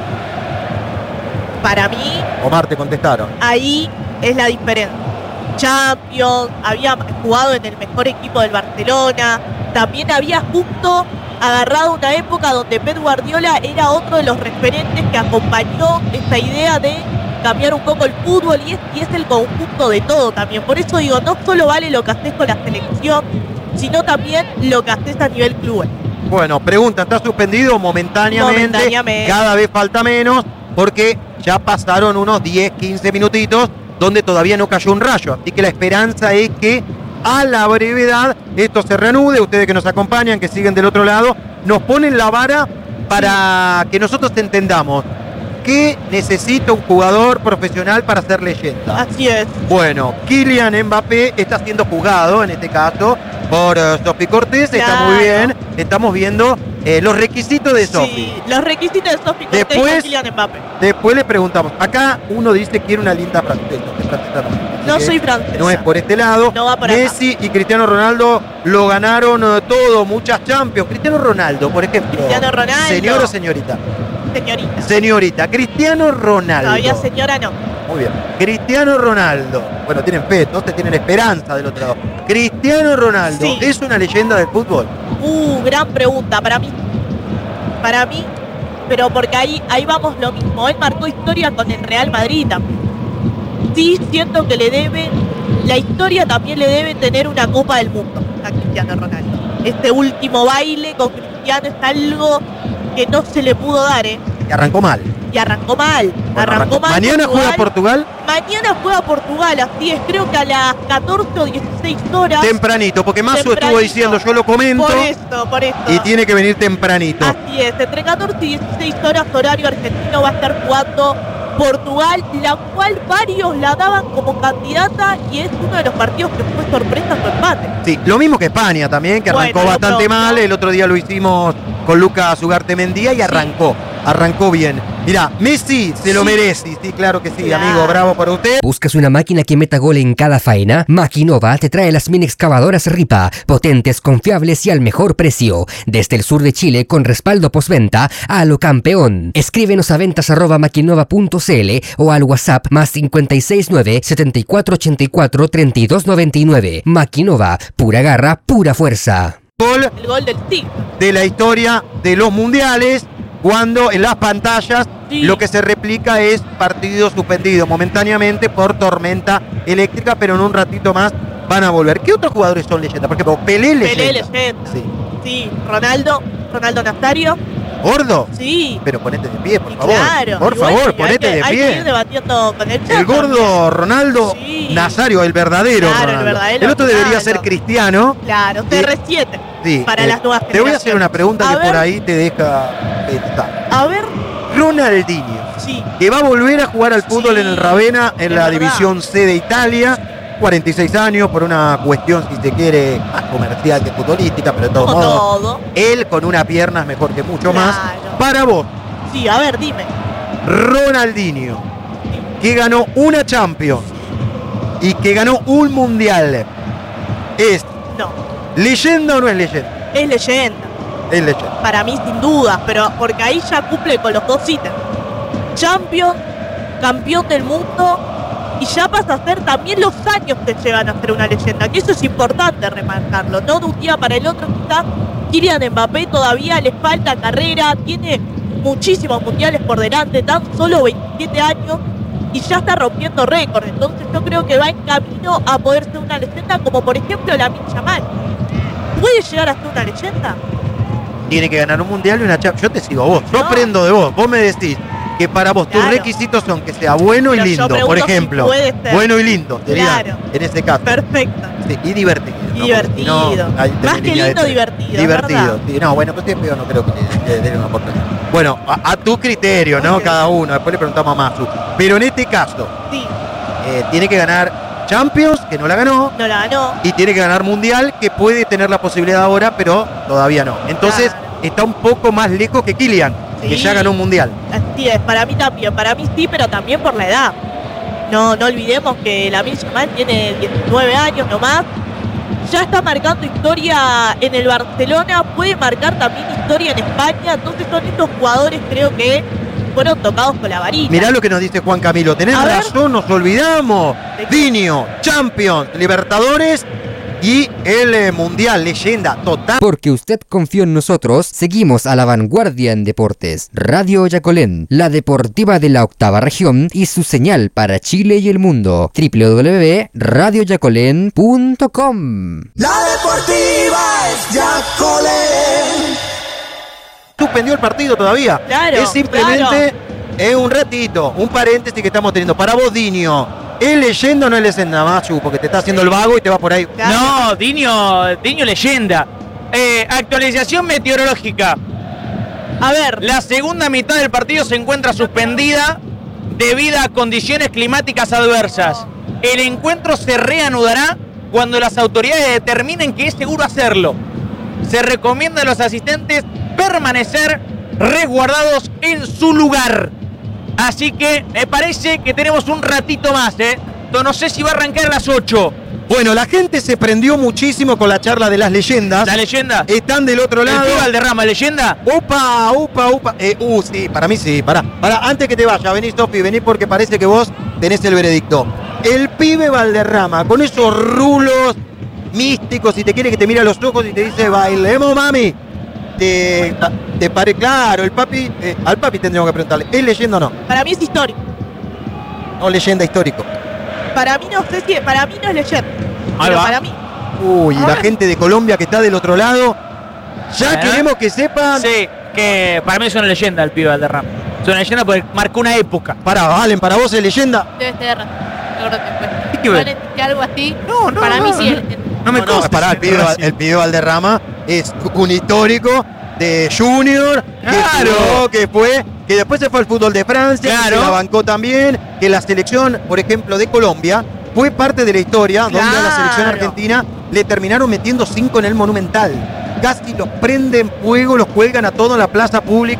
Para mí... Omar, te contestaron. Ahí es la diferencia. Champions, había jugado en el mejor equipo del Barcelona. También había justo agarrado una época donde Pep Guardiola era otro de los referentes que acompañó esta idea de cambiar un poco el fútbol y es, y es el conjunto de todo también. Por eso digo, no solo vale lo que haces con la selección, sino también lo que haces a nivel club. Bueno, pregunta, ¿está suspendido momentáneamente? Momentáneamente. Cada vez falta menos porque ya pasaron unos diez, quince minutitos donde todavía no cayó un rayo. Así que la esperanza es que a la brevedad esto se reanude. Ustedes que nos acompañan, que siguen del otro lado, nos ponen la vara para sí. que nosotros entendamos ¿qué necesita un jugador profesional para ser leyenda? Así es. Bueno, Kylian Mbappé está siendo jugado, en este caso, por uh, Sofi Cortés. Claro. Está muy bien. Estamos viendo eh, los requisitos de Sofi. Sí, los requisitos de Sofi Cortés después, y Kylian Mbappé. Después le preguntamos. Acá uno dice quiere una linda francesa. francesa no soy francesa. No es por este lado. No va por Messi acá. y Cristiano Ronaldo lo ganaron uh, todo, muchas Champions. Cristiano Ronaldo, por ejemplo. Cristiano Ronaldo. ¿Señor o señorita? Señorita. Señorita. Cristiano Ronaldo. Todavía señora no. Muy bien. Cristiano Ronaldo. Bueno, tienen fe, entonces tienen esperanza del otro lado. Cristiano Ronaldo, sí. ¿es una leyenda del fútbol? Uh, gran pregunta. Para mí. Para mí. Pero porque ahí, ahí vamos lo mismo. Él marcó historia con el Real Madrid también. Sí, siento que le debe. La historia también le debe tener una Copa del Mundo a Cristiano Ronaldo. Este último baile con Cristiano es algo que no se le pudo dar, ¿eh? Y arrancó mal. Y arrancó mal. Bueno, arrancó, arrancó mal. ¿Mañana Portugal. juega Portugal? Mañana juega Portugal, así es. Creo que a las catorce o dieciséis horas. Tempranito, porque Mazo estuvo diciendo, yo lo comento. Por esto, por esto. Y tiene que venir tempranito. Así es. Entre catorce y dieciséis horas, horario argentino, va a estar jugando Portugal, la cual varios la daban como candidata y es uno de los partidos que fue sorpresa su empate. Sí, lo mismo que España también, que arrancó bueno, bastante otro, mal. ¿no? El otro día lo hicimos con Lucas Ugarte Mendía y arrancó. arrancó bien. Mirá, Messi se lo Sí. merece. Sí, claro que sí, Claro. amigo. Bravo para usted. ¿Buscas una máquina que meta gol en cada faena? Maquinova te trae las mini excavadoras Ripa, potentes, confiables y al mejor precio. Desde el sur de Chile con respaldo postventa a lo campeón. Escríbenos a ventas arroba maquinova punto cl o al WhatsApp más cinco seis nueve, setenta y cuatro ochenta y cuatro, treinta y dos noventa y nueve. Maquinova, pura garra, pura fuerza. Gol El gol del Tigre. de la historia de los mundiales, cuando en las pantallas Sí. lo que se replica es partido suspendido momentáneamente por tormenta eléctrica, pero en un ratito más van a volver. ¿Qué otros jugadores son leyenda? Por ejemplo, Pelé leyenda. Pelé leyenda. Sí. Sí, Ronaldo, Ronaldo Nazario. ¿Gordo? Sí. Pero ponete de pie, por Y favor. claro. Por y bueno, favor, y hay ponete que- de Hay que ir pie. debatiendo con el chat. El gordo Ronaldo Sí. Nazario, el verdadero Claro, el Ronaldo. verdadero El otro debería Ronaldo. ser Cristiano. Claro, C R siete. Sí, Para eh, las nuevas Te voy a generaciones. hacer una pregunta A que por ver. ahí te deja pensar. A ver, Ronaldinho, sí. que va a volver a jugar al fútbol Sí, en el Ravenna, en es la verdad. división C de Italia, cuarenta y seis años, por una cuestión, si se quiere, más comercial que futbolística, pero de todos Como modos, todo. él con una pierna es mejor que mucho más. Claro. Para vos, Sí, a ver, dime. Ronaldinho, que ganó una Champions y que ganó un Mundial, ¿es No, leyenda o no es leyenda? es leyenda. Es leyenda. Para mí, sin duda, pero porque ahí ya cumple con los dos ítems. Champion, campeón del mundo, y ya pasa a ser también los años que llevan a ser una leyenda, que eso es importante remarcarlo, no de un día para el otro. Quizás Kylian Mbappé todavía le falta carrera, tiene muchísimos mundiales por delante, tan solo veintisiete años, y ya está rompiendo récords. Entonces yo creo que va en camino a poder ser una leyenda, como por ejemplo Lamine Yamal. ¿Puede llegar a ser una leyenda? Tiene que ganar un mundial y una Champions. Yo te sigo a vos, yo No. aprendo de vos. Vos me decís que para vos tus Claro. requisitos son que sea bueno y Pero yo lindo, pregunto por si ejemplo. puede ser. Bueno y lindo, sería Claro. en ese caso. Perfecto. Sí, y divertido. Y ¿no? Porque si no, divertido. ahí tenés Más que línea de lindo, tres. divertido, Divertido, ¿verdad? sí. No, bueno, pues pero no creo que le, le den una oportunidad. Bueno, a, a tu criterio, ¿no? Ok. Cada uno. Después le preguntamos a Masu. Pero en este caso, Sí, eh, tiene que ganar Champions, que no la ganó. no la ganó. Y tiene que ganar Mundial, que puede tener la posibilidad ahora, pero todavía no. Entonces, Claro. está un poco más lejos que Kylian, que Sí. ya ganó un Mundial. Así es, para mí también, para mí sí, pero también por la edad. No, no olvidemos que Lamine Yamal tiene diecinueve años nomás. Ya está marcando historia en el Barcelona, puede marcar también historia en España. Entonces son estos jugadores, creo que fueron tocados con la varita. Mirá lo que nos dice Juan Camilo. Tenés A ver. razón, nos olvidamos. ¿De qué? Dinio, Champions, Libertadores y el eh, Mundial, leyenda total. Porque usted confió en nosotros, seguimos a la vanguardia en deportes. Radio Yacolén, la deportiva de la octava región y su señal para Chile y el mundo. doble u doble u doble u punto radio yacolén punto com. La deportiva es Yacolén. Suspendió el partido todavía. Claro, Es simplemente eh, un ratito, un paréntesis que estamos teniendo. Para vos, Dinio, ¿es leyenda o no es leyenda, Machu? Porque te está haciendo el vago y te va por ahí. Claro. No, Diño, Diño leyenda. Eh, actualización meteorológica. A ver, La segunda mitad del partido se encuentra suspendida debido a condiciones climáticas adversas. El encuentro se reanudará cuando las autoridades determinen que es seguro hacerlo. Se recomienda a los asistentes permanecer resguardados en su lugar. Así que me parece que tenemos un ratito más, ¿eh? No sé si va a arrancar a las ocho. Bueno, la gente se prendió muchísimo con la charla de las leyendas. La leyenda. Están del otro ¿El lado. Pibe Valderrama, leyenda? Upa, upa, upa. Eh, uh, sí, para mí sí, para. Para, antes que te vaya, vení, Sofi, vení porque parece que vos tenés el veredicto. El pibe Valderrama, con esos rulos místicos, si te quiere que te mira a los ojos y te dice, bailemos, mami. Te, te pare, claro, el papi, eh, al papi tendríamos que preguntarle, ¿es leyenda o no? para mí es histórico. No, leyenda histórico. Para mí no sé si, para mí no es leyenda. Ahí Pero va. para mí. Uy, y A la ver. gente de Colombia que está del otro lado, ya ¿Eh? queremos que sepan. Sí, que para mí es una leyenda el Pibe Valderrama. Es una leyenda porque marcó una época. Para, Valen, para vos es leyenda. Debe ser. Yo creo que fue. ¿Qué ver? Vale, si algo así. No, no, Para no, mí sí no. es leyenda. No me No, no, consta. pará, el pibe, Val- el pibe Valderrama es un histórico de Junior, que, Claro. jugó, que fue, que después se fue al fútbol de Francia, que Claro. se la bancó también, que la selección, por ejemplo, de Colombia, fue parte de la historia donde a la selección Claro. argentina le terminaron metiendo cinco en el Monumental. Casi los prenden fuego, los cuelgan a todos en la plaza pública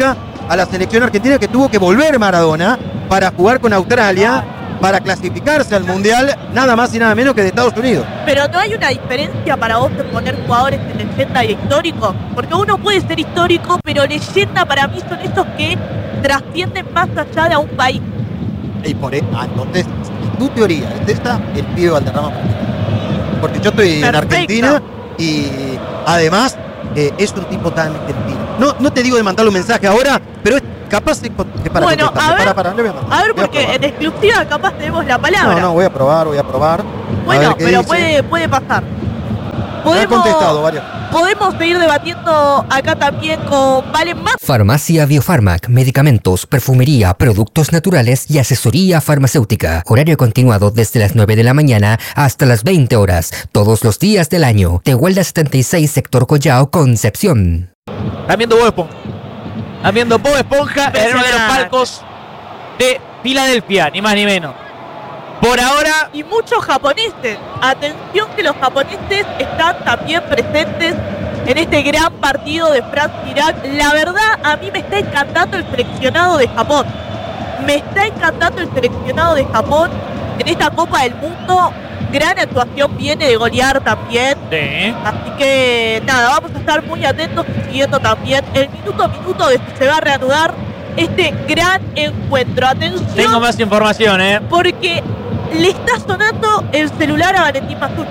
a la selección argentina, que tuvo que volver Maradona para jugar con Australia, para clasificarse al Mundial, nada más y nada menos que de Estados Unidos. Pero no hay una diferencia para vos de poner jugadores de leyenda y histórico, porque uno puede ser histórico, pero leyenda para mí son esos que trascienden más allá de a un país. Y por eso, ah, entonces, tu teoría es esta, el pibe Valderrama. Porque yo estoy Perfecto. en Argentina y además eh, es un tipo tan argentino. No, no te digo de mandarle un mensaje ahora, pero es capaz de, de para Bueno, contestarle. a ver, para, para, le voy a mandar. A ver, Voy porque probar. en exclusiva capaz tenemos la palabra. No, no, voy a probar, voy a probar. A bueno, ver qué pero dice. puede, puede pasar. Me ha contestado varias. Podemos seguir debatiendo acá también con Valen Más. Farmacia Biofarmac, medicamentos, perfumería, productos naturales y asesoría farmacéutica. Horario continuado desde las nueve de la mañana hasta las veinte horas, todos los días del año. Tehuelda setenta y seis, sector Collao, Concepción. Están viendo Bob Esponja. Están viendo Bob Esponja en uno de los palcos de Filadelfia, ni más ni menos. Por ahora, Y muchos japoneses. Atención que los japoneses están también presentes en este gran partido de Francia-Irak. La verdad, a mí me está encantando el seleccionado de Japón. Me está encantando el seleccionado de Japón en esta Copa del Mundo. Gran actuación, viene de golear también. sí. Así que nada, vamos a estar muy atentos y siguiendo también el minuto a minuto de que se va a reanudar este gran encuentro. Atención, Tengo más información, ¿eh? porque le está sonando el celular a Valentín Mazur.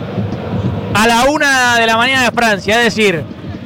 A la una de la mañana de Francia, es decir,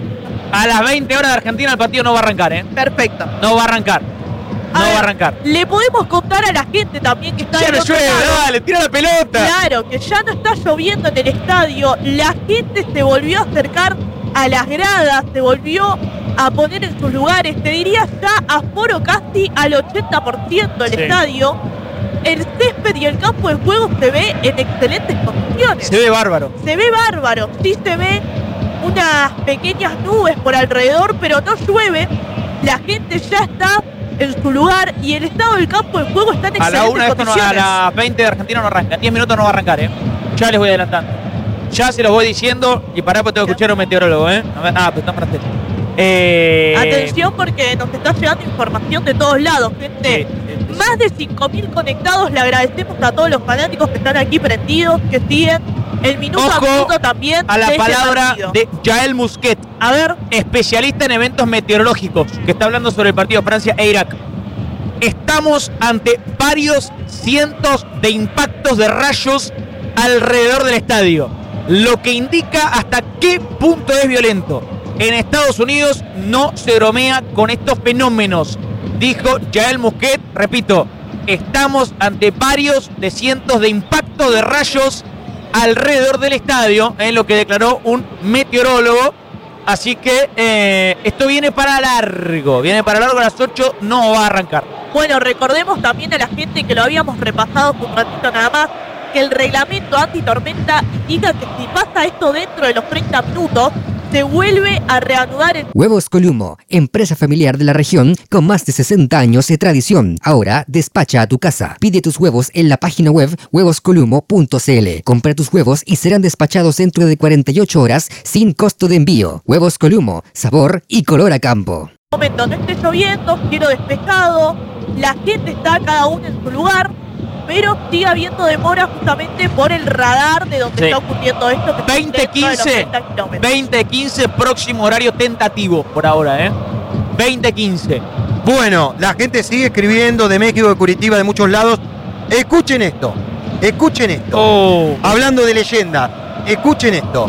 a las veinte horas de Argentina el partido no va a arrancar, ¿eh? Perfecto. No va a arrancar. No A ver, va a arrancar. Le podemos contar a la gente también que está Ya del no otro llueve, lado. dale, tira la pelota. Claro, que ya no está lloviendo en el estadio. La gente se volvió a acercar a las gradas, se volvió a poner en sus lugares. Te diría ya aforo casi al ochenta por ciento del Sí. estadio. El césped y el campo de juego se ve en excelentes condiciones. Se ve bárbaro. Se ve bárbaro, sí se ven unas pequeñas nubes por alrededor, pero no llueve. La gente ya está en su lugar y el estado del campo de juego está en A la una excelentes de esto no, a condiciones. las veinte de Argentina no arranca. En diez minutos no va a arrancar, ¿eh? Ya les voy adelantando. Ya se los voy diciendo y pará porque tengo que escuchar a un meteorólogo, ¿eh? A ver, ah, pero está para hacer. Eh... Atención porque nos está llegando información de todos lados, gente. Sí, sí, sí. Más de cinco mil conectados. Le agradecemos a todos los fanáticos que están aquí prendidos, que siguen el minuto Ojo a minuto también a la de este palabra partido. de Yael Musquet, A ver, especialista en eventos meteorológicos, que está hablando sobre el partido Francia e Irak. Estamos ante varios cientos de impactos de rayos alrededor del estadio, lo que indica hasta qué punto es violento. En Estados Unidos no se bromea con estos fenómenos, dijo Yael Musquet. Repito, estamos ante varios de cientos de impactos de rayos alrededor del estadio, en lo que declaró un meteorólogo. Así que eh, esto viene para largo, viene para largo. A las ocho no va a arrancar. bueno, recordemos también a la gente que lo habíamos repasado hace un ratito nada más, que el reglamento antitormenta indica que si pasa esto dentro de los treinta minutos, se vuelve a reanudar el... Huevos Columo, empresa familiar de la región con más de sesenta años de tradición. Ahora despacha a tu casa. Pide tus huevos en la página web huevos columo punto c l. Compra tus huevos y serán despachados dentro de cuarenta y ocho horas sin costo de envío. Huevos Columo, sabor y color a campo. momento no esté lloviendo, cielo despejado, la gente está cada uno en su lugar, pero sigue habiendo demora justamente por el radar de donde Sí. está ocurriendo esto. Que está veinte dentro de los quince, treinta kilómetros. veinte quince, próximo horario tentativo por ahora, ¿eh? veinte quince. Bueno, la gente sigue escribiendo de México, de Curitiba, de muchos lados. Escuchen esto, escuchen esto. Oh. Hablando de leyendas, escuchen esto.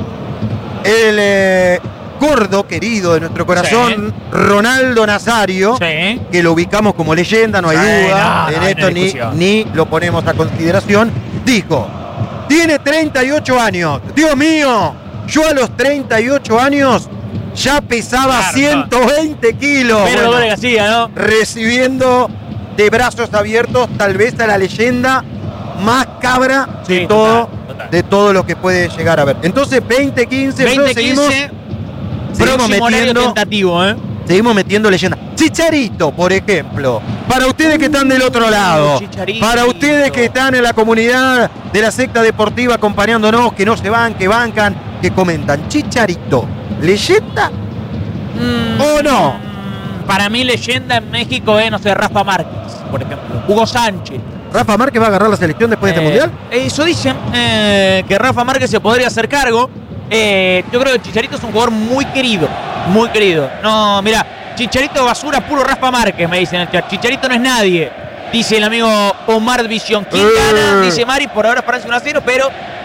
El eh, gordo querido de nuestro corazón, Ronaldo Nazario, Sí. que lo ubicamos como leyenda, no hay Sí, duda, no, en no hay esto ni, discusión. ni lo ponemos a consideración, dijo, tiene treinta y ocho años, Dios mío, yo a los treinta y ocho años ya pesaba Claro, ciento veinte kilos. Pero Bueno, lo que hacía, ¿no? recibiendo de brazos abiertos tal vez a la leyenda más cabra de Sí, todo, total, total. de todo lo que puede llegar a ver. Entonces veinte quince, veinte seguimos, quince, seguimos próximo horario metiendo, tentativo, ¿eh? seguimos metiendo leyenda. Chicharito, por ejemplo, para ustedes que están del otro lado, Chicharito. para ustedes que están en la comunidad de la secta deportiva acompañándonos, que no se van, que bancan, que comentan, Chicharito, ¿leyenda Mm, o no? para mí leyenda en México es, no sé, Rafa Márquez, por ejemplo. Hugo Sánchez. ¿Rafa Márquez va a agarrar la selección después de Eh, este mundial? Eso dicen, eh, que Rafa Márquez se podría hacer cargo. Eh, yo creo que Chicharito es un jugador muy querido, muy querido. No, mira, Chicharito basura puro Rafa Márquez, me dicen en el chat. Chicharito no es nadie, dice el amigo Omar Visión. ¿Quién Eh. gana? Dice Mari, por ahora Francia uno a cero, pero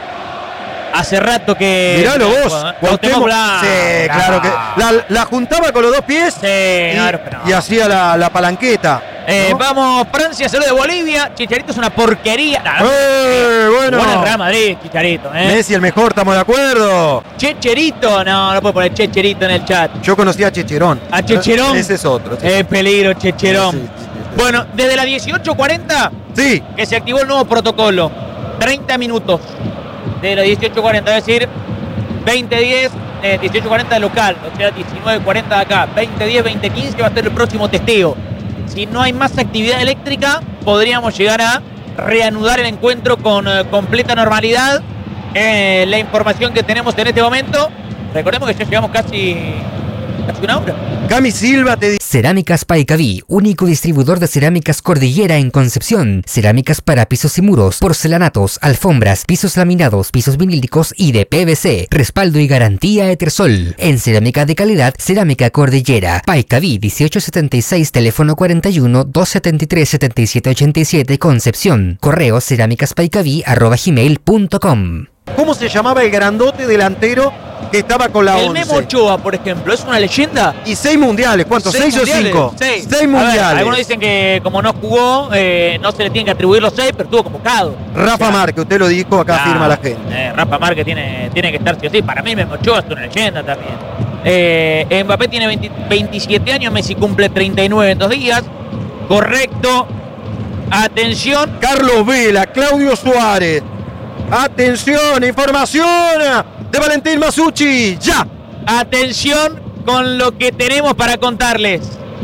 hace rato que... Miralo vos. Cuauhtémoc Cuauhtémoc. Blanco. Sí, claro que. La, la juntaba con los dos pies Sí, y, no, pero no. y hacía la, la palanqueta. Eh, ¿no? Vamos, Francia, cero de Bolivia. Chicharito es una porquería. Nah, Eh, bueno. Bueno, el Real Madrid, Chicharito, ¿eh? Messi el mejor, estamos de acuerdo. Checherito, no, no puedo poner Checherito en el chat. Yo conocí a Checherón. ¿A Checherón? Ese es otro. sí. Eh, peligro, Checherón. Sí, sí, sí, sí. Bueno, desde las dieciocho cuarenta Sí, que se activó el nuevo protocolo. treinta minutos. Desde las dieciocho cuarenta, es decir, veinte diez, eh, dieciocho cuarenta de local, o sea, diecinueve cuarenta de acá. veinte diez, veinte quince va a ser el próximo testeo. Si no hay más actividad eléctrica, podríamos llegar a reanudar el encuentro con eh, completa normalidad. Eh, la información que tenemos en este momento, recordemos que ya llevamos casi, casi una hora. Cami Silva te dice. Cerámicas Paicaví, único distribuidor de cerámicas Cordillera en Concepción. Cerámicas para pisos y muros, porcelanatos, alfombras, pisos laminados, pisos vinílicos y de P V C. Respaldo y garantía Etersol. En cerámica de calidad, Cerámica Cordillera. Paicaví dieciocho setenta y seis, teléfono cuarenta y uno, doscientos setenta y tres, setenta y siete ochenta y siete, Concepción. Correo cerámicaspaicaví arroba gmail punto com. ¿Cómo se llamaba el grandote delantero que estaba con la El once? Memo Ochoa, por ejemplo, ¿es una leyenda? Y seis mundiales, ¿cuántos? ¿Seis, mundiales, o cinco? Seis. Seis A ver, mundiales. algunos dicen que como no jugó, eh, no se le tienen que atribuir los seis, pero estuvo convocado. Rafa Ya. Márquez, usted lo dijo, acá Claro, firma la gente. eh, Rafa Márquez tiene, tiene que estar sí o sí. Para mí Memo Ochoa es una leyenda también. Eh, Mbappé tiene veinte veintisiete años, Messi cumple treinta y nueve en dos días. Correcto. Atención. Carlos Vela, Claudio Suárez. Atención, información de Valentín Masucci. Ya. Atención con lo que tenemos para contarles.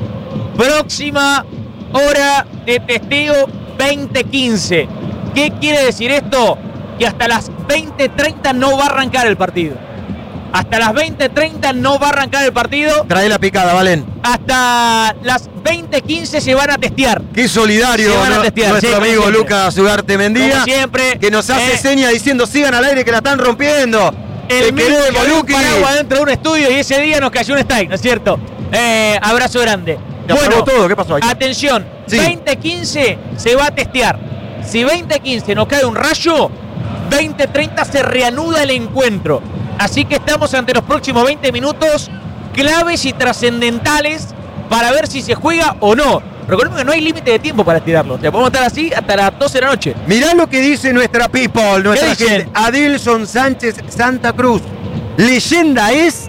Próxima hora de testeo veinte quince. ¿Qué quiere decir esto? Que hasta las veinte treinta no va a arrancar el partido. Hasta las veinte treinta no va a arrancar el partido. Trae la picada, Valen. Hasta las veinte quince se van a testear. Qué solidario, Se van a ¿no? testear, Nuestro sí, como amigo siempre. Lucas Ugarte Mendía. Como siempre. Que nos hace eh, seña diciendo sigan al aire que la están rompiendo. El Te mismo queremos, que había un Luqui. paraguas dentro de un estudio y ese día nos cayó un strike, ¿no es cierto? Eh, abrazo grande. Te apagó todo, ¿qué pasó ahí? Atención, Sí. veinte quince se va a testear. Si veinte quince nos cae un rayo, veinte treinta se reanuda el encuentro. Así que estamos ante los próximos veinte minutos claves y trascendentales para ver si se juega o no. Recordemos que no hay límite de tiempo para estirarlo. O sea, podemos estar así hasta las doce de la noche. Mirá lo que dice nuestra people, nuestra dicen? gente. Adilson Sánchez Santa Cruz. Leyenda es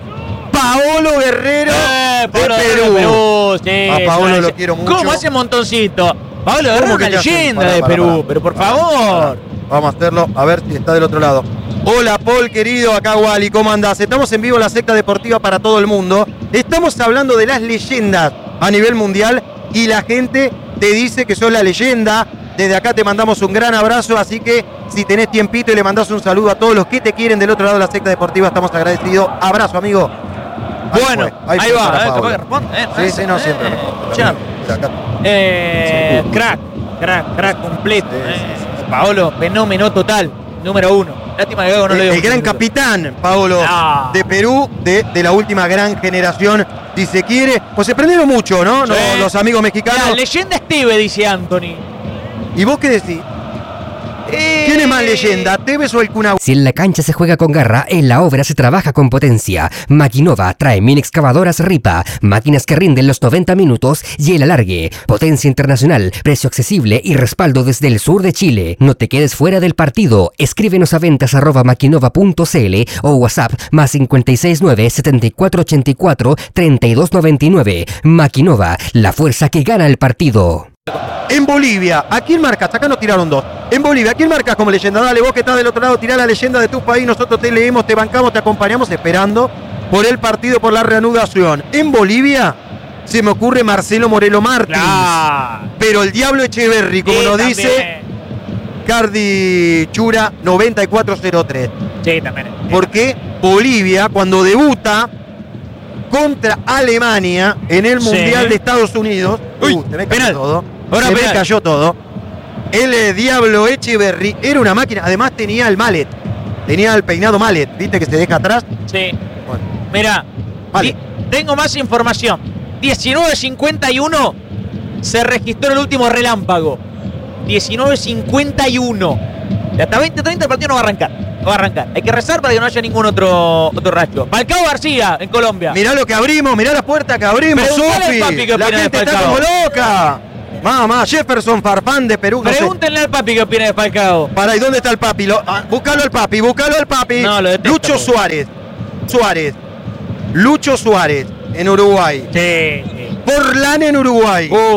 Paolo Guerrero Eh, de Paolo Perú. de Perú, sí, A Paolo es una lo leye- quiero mucho. ¿Cómo hace montoncito? Paolo Guerrero es ¿Cómo una que te hace? leyenda Pará, de pará, Perú, pará. pero por Pará, favor. pará. Vamos a hacerlo, a ver si está del otro lado. Hola Paul, querido, acá Wally, ¿cómo andás? Estamos en vivo en la secta deportiva para todo el mundo. Estamos hablando de las leyendas a nivel mundial y la gente te dice que sos la leyenda. Desde acá te mandamos un gran abrazo, así que si tenés tiempito y le mandás un saludo a todos los que te quieren del otro lado de la secta deportiva, estamos agradecidos. Abrazo, amigo. Ahí Bueno, fue, ahí, fue va, para eh, Paolo. capaz que responde, eh, Sí, sí, no, eh, siempre eh, responde. ya. Mira, acá. Eh, Sí. crack, crack, crack completo. Sí, eh. sí, sí. Paolo, fenómeno total, número uno. Lástima que Gago no el, lo dio. el gran capitán, Paolo, Ah. de Perú, de, de la última gran generación, si se quiere. Pues se prendieron mucho, ¿no? Sí. Los, los amigos mexicanos. La leyenda Steve, dice Anthony. ¿Y vos qué decís? Eh, ¿Quién es más leyenda, Tevez o el Kun Agüero? Si en la cancha se juega con garra, en la obra se trabaja con potencia. Maquinova trae mini excavadoras Ripa, máquinas que rinden los noventa minutos y el alargue. Potencia internacional, precio accesible y respaldo desde el sur de Chile. No te quedes fuera del partido. Escríbenos a ventas arroba maquinova punto cl o WhatsApp más cinco seis nueve, siete cuatro ocho cuatro, tres dos nueve nueve. Maquinova, la fuerza que gana el partido. En Bolivia, ¿a quién marcas? Acá nos tiraron dos. En Bolivia, ¿a quién marcas como leyenda? Dale, vos que estás del otro lado, tirá la leyenda de tu país. Nosotros te leemos, te bancamos, te acompañamos esperando por el partido, por la reanudación. En Bolivia se me ocurre Marcelo Morelo Martins. Claro. Pero el Diablo Echeverry, como Sí, nos también. dice Cardi Chura noventa y cuatro cero tres. Sí, también. Porque Bolivia, cuando debuta, contra Alemania en el Sí. Mundial de Estados Unidos. Uy, Uh, se me cayó penal. todo. Ahora se me penal. cayó todo. El eh, Diablo Echeverry era una máquina. Además tenía el mallet. Tenía el peinado mallet. ¿Viste que se deja atrás? Sí. Bueno, Mira, Vale. di- tengo más información. diecinueve cincuenta y uno se registró el último relámpago. diecinueve cincuenta y uno. De hasta veinte treinta el partido no va a arrancar. No va a arrancar. Hay que rezar para que no haya ningún otro, otro rayo. Falcao García en Colombia. mirá lo que abrimos, mirá la puerta que abrimos, Preguntale al Sofi. papi qué La opina de gente está Falcao. como loca. Mamá, Jefferson Farfán de Perú. No sé. Pregúntenle al papi qué opina de Falcao. Para, ¿y dónde está el papi? Lo, ah, búscalo al papi, búscalo al papi. No, lo detesto, Lucho po. Suárez. Suárez. Lucho Suárez en Uruguay. Sí, sí. Forlán en Uruguay. Uh,